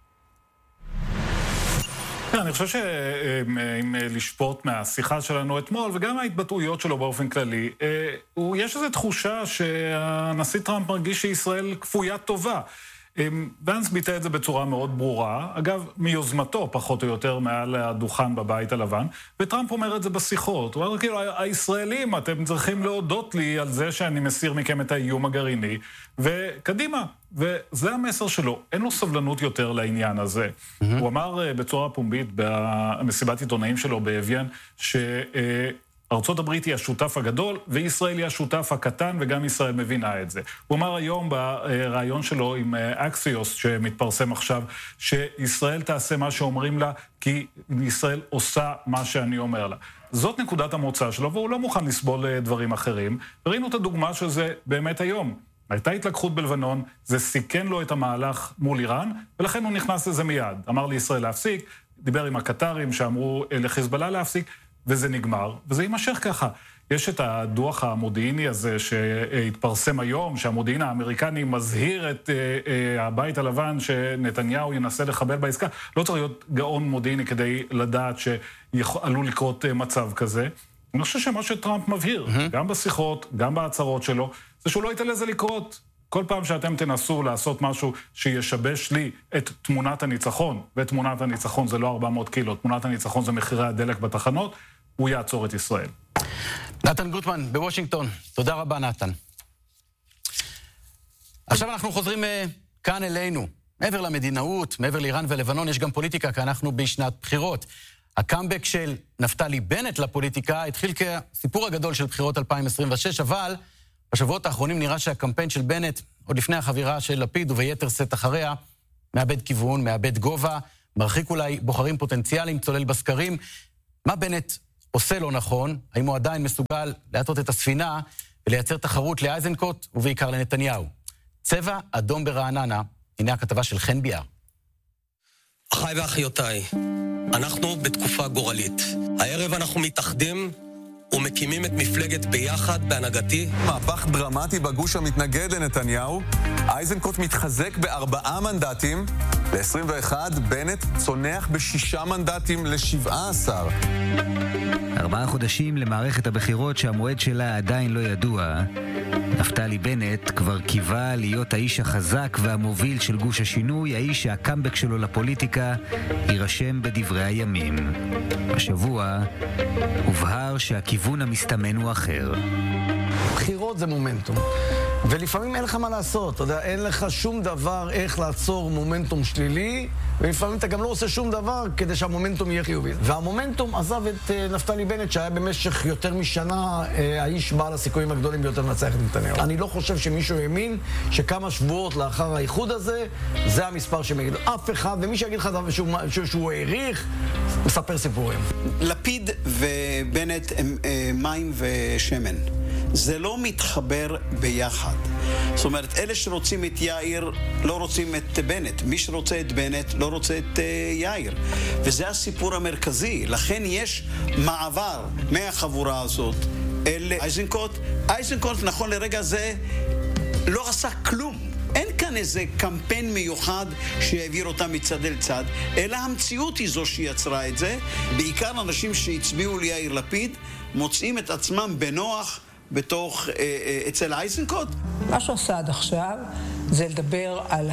אני חושב שאם לשפוט מהשיחה שלנו אתמול, וגם ההתבטאויות שלו באופן כללי, יש איזו תחושה שהנשיא טראמפ מרגיש שישראל כפויה טובה. ונס ביטא את זה בצורה מאוד ברורה, אגב, מיוזמתו פחות או יותר מעל הדוכן בבית הלבן, וטראמפ אומר את זה בשיחות. הוא אומר, כאילו, הישראלים, אתם צריכים להודות לי על זה שאני מסיר מכם את האיום הגרעיני, וקדימה. וזה המסר שלו, אין לו סבלנות יותר לעניין הזה. Mm-hmm. הוא אמר בצורה פומבית, במסיבת עיתונאים שלו באביאן, ש... ארצות הברית היא השותף הגדול, וישראל היא השותף הקטן, וגם ישראל מבינה את זה. הוא אמר היום ברעיון שלו עם אקסיוס, שמתפרסם עכשיו, שישראל תעשה מה שאומרים לה, כי ישראל עושה מה שאני אומר לה. זאת נקודת המוצא שלו, והוא לא מוכן לסבול דברים אחרים. וראינו את הדוגמה של זה באמת היום. הייתה התלקחות בלבנון, זה סיכן לו את המהלך מול איראן, ולכן הוא נכנס לזה מיד. אמר לישראל להפסיק, דיבר עם הקטרים שאמרו לחיזבאללה להפסיק, וזה נגמר, וזה יימשך ככה. יש את הדוח המודיעיני הזה שהתפרסם היום, שהמודיעין האמריקני מזהיר את uh, uh, הבית הלבן שנתניהו ינסה לחבל בעסקה. לא צריך להיות גאון מודיעיני כדי לדעת שעלול לקרות uh, מצב כזה. אני חושב שמה שטראמפ מבהיר, mm-hmm. גם בשיחות, גם בהצהרות שלו, זה שהוא לא ייתן לזה לקרות. כל פעם שאתם תנסו לעשות משהו שישבש לי את תמונת הניצחון, ותמונת הניצחון זה לא ארבע מאות קילו, תמונת הניצחון זה מחירי הדלק בתחנות, הוא יעצור את ישראל. נתן גוטמן בוושינגטון, תודה רבה נתן. עכשיו אנחנו חוזרים uh, כאן אלינו. מעבר למדינאות, מעבר לאיראן ולבנון, יש גם פוליטיקה, כי אנחנו בשנת בחירות. הקאמבק של נפתלי בנט לפוליטיקה התחיל כסיפור הגדול של בחירות אלפיים עשרים ושש, אבל בשבועות האחרונים נראה שהקמפיין של בנט, עוד לפני החבירה של לפיד וביתר סט אחריה, מאבד כיוון, מאבד גובה, מרחיק אולי בוחרים פוטנציאליים, צולל בסקרים. מה בנט עושה לא נכון? האם הוא עדיין מסוגל להטות את הספינה ולייצר תחרות לאייזנקוט ובעיקר לנתניהו? צבע אדום ברעננה, הנה הכתבה של חן ביאר. אחיי ואחיותיי, אנחנו בתקופה גורלית. הערב אנחנו מתאחדים ומקימים את מפלגת ביחד בהנהגתי. מהפך דרמטי בגוש המתנגד לנתניהו. אייזנקוט מתחזק בארבעה מנדטים. ב-עשרים ואחת בנט צונח בשישה מנדטים ל-שבעה עשר. ארבעה חודשים למערכת הבחירות שהמועד שלה עדיין לא ידוע. נפתלי בנט כבר קיווה להיות האיש החזק והמוביל של גוש השינוי, האיש שהקאמבק שלו לפוליטיקה יירשם בדברי הימים. השבוע הובהר שהכיוון המסתמן הוא אחר. בחירות זה מומנטום. ולפעמים אין לך מה לעשות, אתה יודע, אין לך שום דבר איך לעצור מומנטום שלילי, ולפעמים אתה גם לא עושה שום דבר כדי שהמומנטום יהיה חיובי. והמומנטום עזב את uh, נפתלי בנט, שהיה במשך יותר משנה uh, האיש בעל הסיכויים הגדולים ביותר לנצח את נתניהו. אני לא חושב שמישהו האמין שכמה שבועות לאחר האיחוד הזה, זה המספר שמגיד. אף אחד, ומי שיגיד לך שהוא, שהוא, שהוא העריך, מספר סיפורים. לפיד ובנט הם uh, מים ושמן. זה לא מתחבר ביחד. זאת אומרת, אלה שרוצים את יאיר לא רוצים את בנט. מי שרוצה את בנט לא רוצה את uh, יאיר. וזה הסיפור המרכזי. לכן יש מעבר מהחבורה הזאת אל אייזנקוט. אייזנקוט נכון לרגע זה לא עשה כלום. אין כאן איזה קמפיין מיוחד שהעביר אותם מצד אל צד, אלא המציאות היא זו שיצרה את זה. בעיקר אנשים שהצביעו ליאיר לפיד מוצאים את עצמם בנוח בתוך, אה, אה, אצל אייזנקוט. מה שהוא עשה עד עכשיו זה לדבר על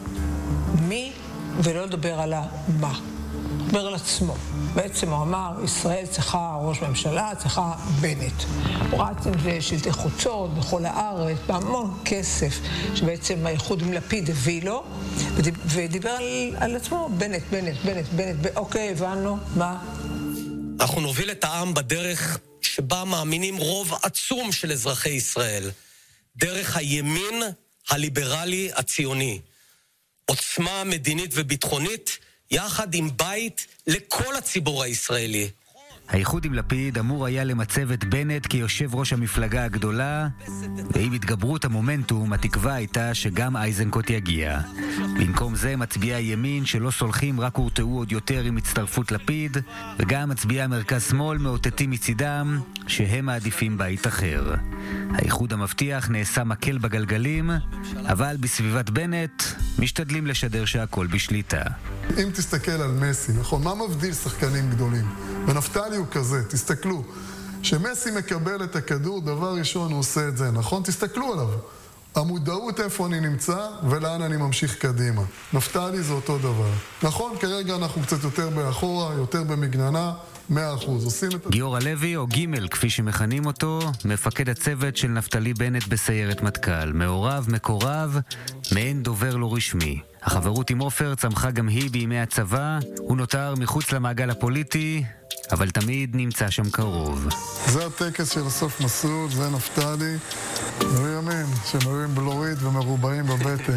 המי ולא לדבר על המה. לדבר על עצמו. בעצם הוא אמר, ישראל צריכה ראש ממשלה, צריכה בנט. הוא רץ עם זה שלטי חוצות בכל הארץ, בהמון כסף שבעצם האיחוד עם לפיד הביא לו, ודיבר על, על עצמו, בנט, בנט, בנט, בנט, אוקיי, הבנו, מה? אנחנו נוביל את העם בדרך שבה מאמינים רוב עצום של אזרחי ישראל, דרך הימין הליברלי הציוני. עוצמה מדינית וביטחונית, יחד עם בית לכל הציבור הישראלי. האיחוד עם לפיד אמור היה למצב את בנט כיושב ראש המפלגה הגדולה, ועם התגברות המומנטום התקווה הייתה שגם אייזנקוט יגיע. במקום זה מצביעי הימין שלא סולחים רק הורתעו עוד יותר עם הצטרפות לפיד, וגם מצביעי המרכז שמאל מאותתים מצידם שהם מעדיפים בית אחר. האיחוד המבטיח נעשה מקל בגלגלים, אבל בסביבת בנט משתדלים לשדר שהכל בשליטה. אם תסתכל על מסי, נכון, מה מבדיל שחקנים גדולים? ונפתלי הוא כזה, תסתכלו. שמסי מקבל את הכדור, דבר ראשון הוא עושה את זה, נכון? תסתכלו עליו. המודעות איפה אני נמצא ולאן אני ממשיך קדימה. נפתלי זה אותו דבר. נכון, כרגע אנחנו קצת יותר באחורה, יותר במגננה, מאה אחוז. עושים את... גיורא לוי, או גימל, כפי שמכנים אותו, מפקד הצוות של נפתלי בנט בסיירת מטכ"ל. מעורב, מקורב, מעין דובר לא רשמי. החברות עם עופר צמחה גם היא בימי הצבא, הוא נותר מחוץ למעגל הפוליטי, אבל תמיד נמצא שם קרוב. זה הטקס של הסוף מסלול, זה נפתלי, וימין, שמרים בלורית ומרובעים בבטן.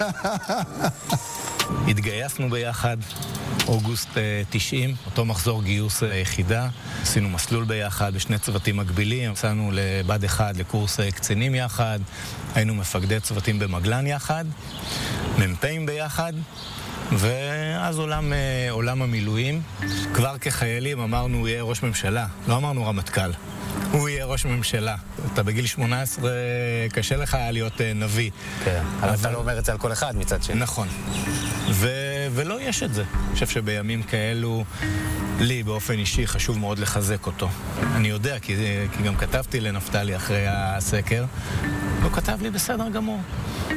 התגייסנו ביחד, אוגוסט תשעים, אותו מחזור גיוס היחידה, עשינו מסלול ביחד בשני צוותים מקבילים, עשינו לבד אחד לקורס קצינים יחד, היינו מפקדי צוותים במגלן יחד, מ"פים ביחד, ואז עולם, עולם המילואים. כבר כחיילים אמרנו הוא יהיה ראש ממשלה, לא אמרנו רמטכ"ל. הוא יהיה ראש ממשלה. אתה בגיל שמונה עשרה קשה לך היה להיות נביא. כן, אבל אתה לא אומר את זה על כל אחד מצד שני. נכון. ו- ולא יש את זה. אני חושב שבימים כאלו, לי באופן אישי חשוב מאוד לחזק אותו. אני יודע, כי, כי גם כתבתי לנפתלי אחרי הסקר, הוא כתב לי בסדר גמור.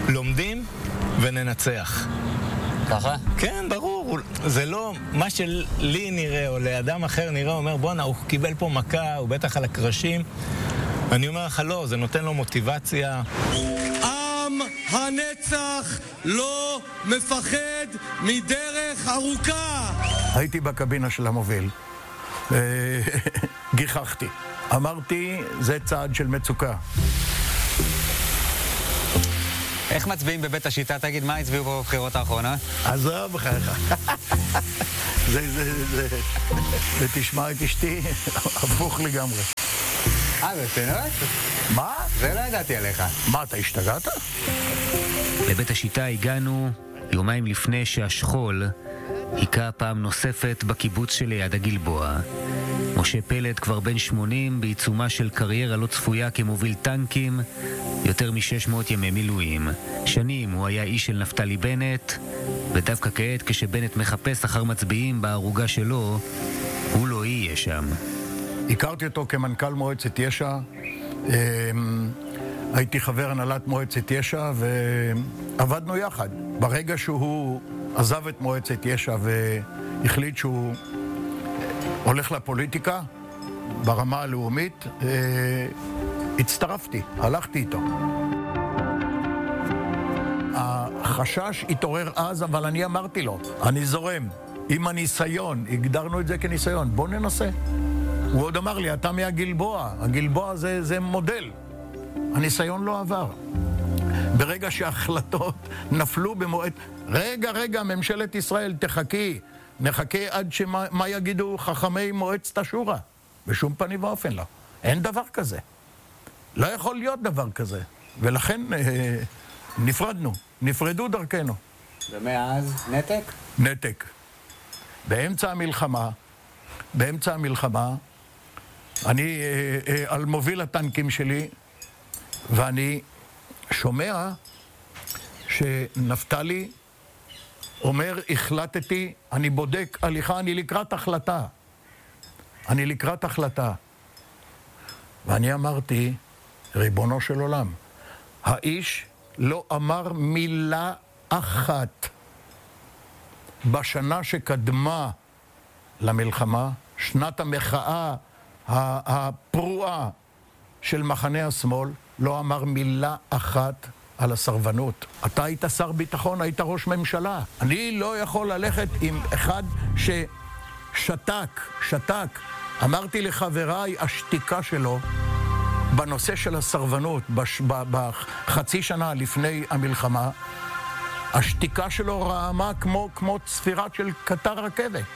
לומדים וננצח. ככה? כן, ברור. זה לא מה שלי נראה או לאדם אחר נראה, אומר בואנה, הוא קיבל פה מכה, הוא בטח על הקרשים. אני אומר לך לא, זה נותן לו מוטיבציה. עם הנצח לא מפחד מדרך ארוכה. הייתי בקבינה של המוביל. גיחכתי. אמרתי, זה צעד של מצוקה. איך מצביעים בבית השיטה? תגיד, מה הצביעו פה בבחירות האחרונות? עזוב בחייך. זה, זה, זה... ותשמע את אשתי, הפוך לגמרי. אה, בסדר? מה? זה לא ידעתי עליך. מה, אתה השתגעת? לבית השיטה הגענו יומיים לפני שהשכול היכה פעם נוספת בקיבוץ שליד הגלבוע. משה פלד כבר בן שמונים בעיצומה של קריירה לא צפויה כמוביל טנקים, יותר מ-שש מאות ימי מילואים. שנים הוא היה איש של נפתלי בנט, ודווקא כעת כשבנט מחפש אחר מצביעים בערוגה שלו, הוא לא יהיה שם. הכרתי אותו כמנכ"ל מועצת יש"ע, הייתי חבר הנהלת מועצת יש"ע ועבדנו יחד. ברגע שהוא עזב את מועצת יש"ע והחליט שהוא הולך לפוליטיקה ברמה הלאומית, הצטרפתי, הלכתי איתו. החשש התעורר אז, אבל אני אמרתי לו, אני זורם, עם הניסיון, הגדרנו את זה כניסיון, בוא ננסה. הוא עוד אמר לי, אתה מהגלבוע, הגלבוע זה, זה מודל. הניסיון לא עבר. ברגע שההחלטות נפלו במועד... רגע, רגע, ממשלת ישראל, תחכי, נחכה עד שמה מה יגידו חכמי מועצת השורא. בשום פנים ואופן לא. אין דבר כזה. לא יכול להיות דבר כזה. ולכן אה, נפרדנו, נפרדו דרכנו. ומאז נתק? נתק. באמצע המלחמה, באמצע המלחמה, אני אה, אה, על מוביל הטנקים שלי, ואני שומע שנפתלי אומר, החלטתי, אני בודק הליכה, אני לקראת החלטה. אני לקראת החלטה. ואני אמרתי, ריבונו של עולם, האיש לא אמר מילה אחת בשנה שקדמה למלחמה, שנת המחאה הפרועה של מחנה השמאל, לא אמר מילה אחת על הסרבנות. אתה היית שר ביטחון, היית ראש ממשלה. אני לא יכול ללכת עם אחד ששתק, שתק. אמרתי לחבריי, השתיקה שלו בנושא של הסרבנות, בש... בחצי שנה לפני המלחמה, השתיקה שלו רעמה כמו, כמו צפירת של קטר רכבת.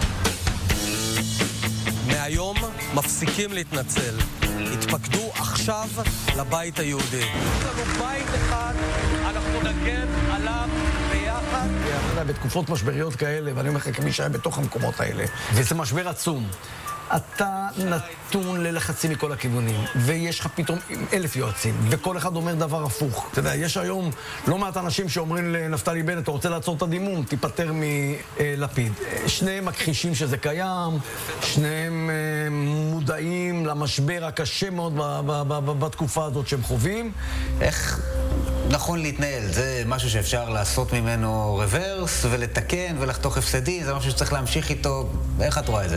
מהיום מפסיקים להתנצל. התפקדו עכשיו לבית היהודי. יש לנו בית אחד, אנחנו נגן עליו ביחד. בתקופות משבריות כאלה, ואני אומר לך כמי שהיה בתוך המקומות האלה, וזה משבר עצום. אתה נתון ללחצים מכל הכיוונים, ויש לך פתאום אלף יועצים, וכל אחד אומר דבר הפוך. אתה יודע, יש היום לא מעט אנשים שאומרים לנפתלי בנט, אתה רוצה לעצור את הדימום, תיפטר מלפיד. שניהם מכחישים שזה קיים, שניהם מודעים למשבר הקשה מאוד בתקופה הזאת שהם חווים. איך נכון להתנהל? זה משהו שאפשר לעשות ממנו רוורס ולתקן ולחתוך הפסדים, זה משהו שצריך להמשיך איתו. איך את רואה את זה?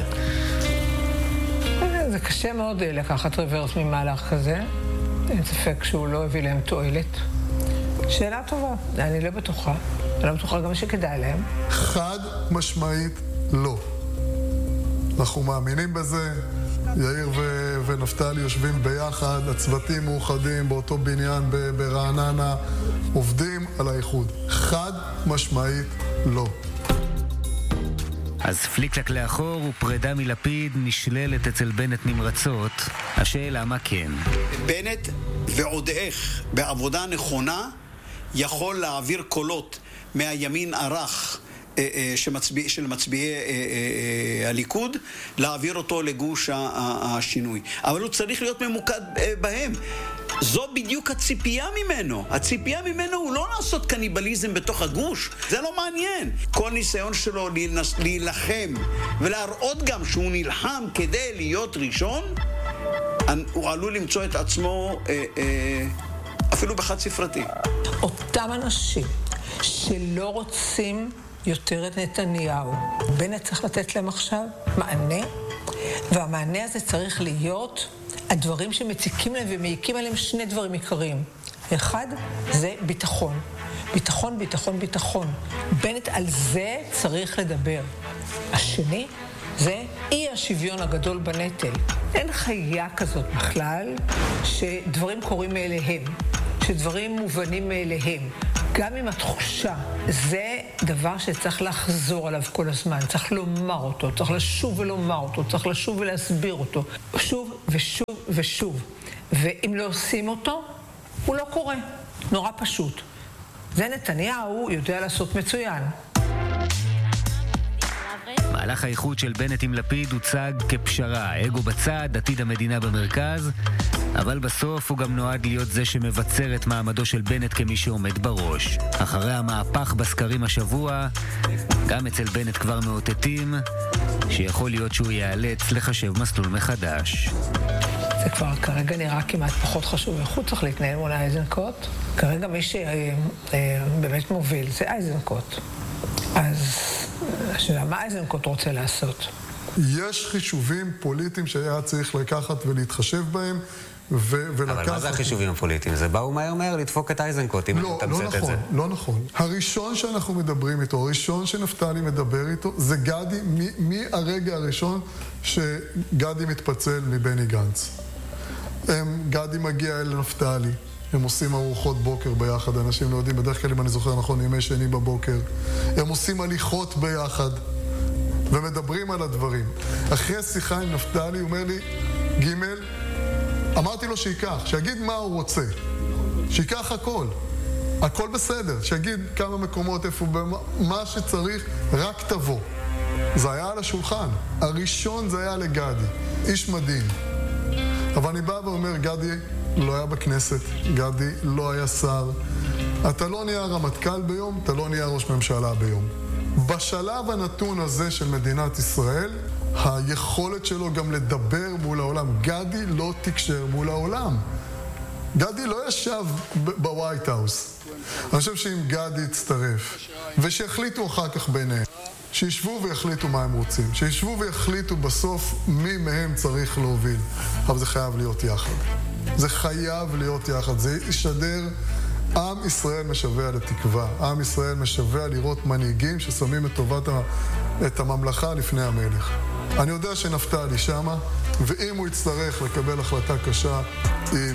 זה קשה מאוד לקחת רוורס ממהלך כזה. אין ספק שהוא לא הביא להם תועלת. שאלה טובה, אני לא בטוחה. אני לא בטוחה גם שכדאי להם. חד משמעית לא. אנחנו מאמינים בזה. יאיר ו- ונפתלי יושבים ביחד, הצוותים מאוחדים באותו בניין ב- ברעננה, עובדים על האיחוד. חד משמעית לא. אז פליקלק לאחור ופרידה מלפיד נשללת אצל בנט נמרצות. השאלה מה כן. בנט ועוד איך בעבודה נכונה יכול להעביר קולות מהימין ערך שמצביע, של מצביעי הליכוד, להעביר אותו לגוש השינוי. אבל הוא צריך להיות ממוקד בהם. זו בדיוק הציפייה ממנו. הציפייה ממנו הוא לא לעשות קניבליזם בתוך הגוש. זה לא מעניין. כל ניסיון שלו להילחם ולהראות גם שהוא נלחם כדי להיות ראשון, הוא עלול למצוא את עצמו אה, אה, אפילו בחד ספרתי. אותם אנשים שלא רוצים יותר את נתניהו, בנט צריך לתת להם עכשיו מענה, והמענה הזה צריך להיות הדברים שמציקים להם ומעיקים עליהם שני דברים עיקריים. אחד, זה ביטחון. ביטחון, ביטחון, ביטחון. בנט על זה צריך לדבר. השני, זה אי השוויון הגדול בנטל. אין חיה כזאת בכלל שדברים קורים מאליהם, שדברים מובנים מאליהם. גם עם התחושה, זה דבר שצריך לחזור עליו כל הזמן, צריך לומר אותו, צריך לשוב ולומר אותו, צריך לשוב ולהסביר אותו, שוב ושוב ושוב. ואם לא עושים אותו, הוא לא קורה. נורא פשוט. זה נתניהו יודע לעשות מצוין. מהלך האיחוד של בנט עם לפיד הוצג כפשרה, אגו בצד, עתיד המדינה במרכז, אבל בסוף הוא גם נועד להיות זה שמבצר את מעמדו של בנט כמי שעומד בראש. אחרי המהפך בסקרים השבוע, גם אצל בנט כבר מאותתים שיכול להיות שהוא ייאלץ לחשב מסלול מחדש. זה כבר כרגע נראה כמעט פחות חשוב, איך הוא צריך להתנהל מול אייזנקוט? כרגע מי שבאמת מוביל זה אייזנקוט. אז השאלה, מה אייזנקוט רוצה לעשות? יש חישובים פוליטיים שהיה צריך לקחת ולהתחשב בהם, ו- ולקחת... אבל מה זה החישובים הפוליטיים? זה באו מהר מהר לדפוק את אייזנקוט, אם לא, אתה תמצאת לא את נכון, זה. לא נכון. הראשון שאנחנו מדברים איתו, הראשון שנפתלי מדבר איתו, זה גדי, מהרגע הראשון שגדי מתפצל מבני גנץ. הם, גדי מגיע אל נפתלי, הם עושים ארוחות בוקר ביחד, אנשים לא יודעים, בדרך כלל אם אני זוכר נכון, ימי שני בבוקר. הם עושים הליכות ביחד, ומדברים על הדברים. אחרי שיחה עם נפתלי, הוא אומר לי, ג' אמרתי לו שיקח, שיגיד מה הוא רוצה. שיקח הכל. הכל בסדר. שיגיד כמה מקומות, איפה, מה שצריך, רק תבוא. זה היה על השולחן. הראשון זה היה לגדי. איש מדהים. אבל אני בא ואומר, גדי לא היה בכנסת, גדי לא היה שר. אתה לא נהיה רמטכ"ל ביום, אתה לא נהיה ראש ממשלה ביום. בשלב הנתון הזה של מדינת ישראל, היכולת שלו גם לדבר מול העולם. גדי לא תקשר מול העולם. גדי לא ישב בווייט האוס. אני חושב שאם גדי יצטרף, ושיחליטו אחר כך ביניהם, שישבו ויחליטו מה הם רוצים, שישבו ויחליטו בסוף מי מהם צריך להוביל. אבל זה חייב להיות יחד. זה חייב להיות יחד. זה ישדר... עם ישראל משווה לתקווה. עם ישראל משווה לראות מנהיגים ששמים את טובת ה... את הממלכה לפני המלך. אני יודע שנפתלי שמה, ואם הוא יצטרך לקבל החלטה קשה, היא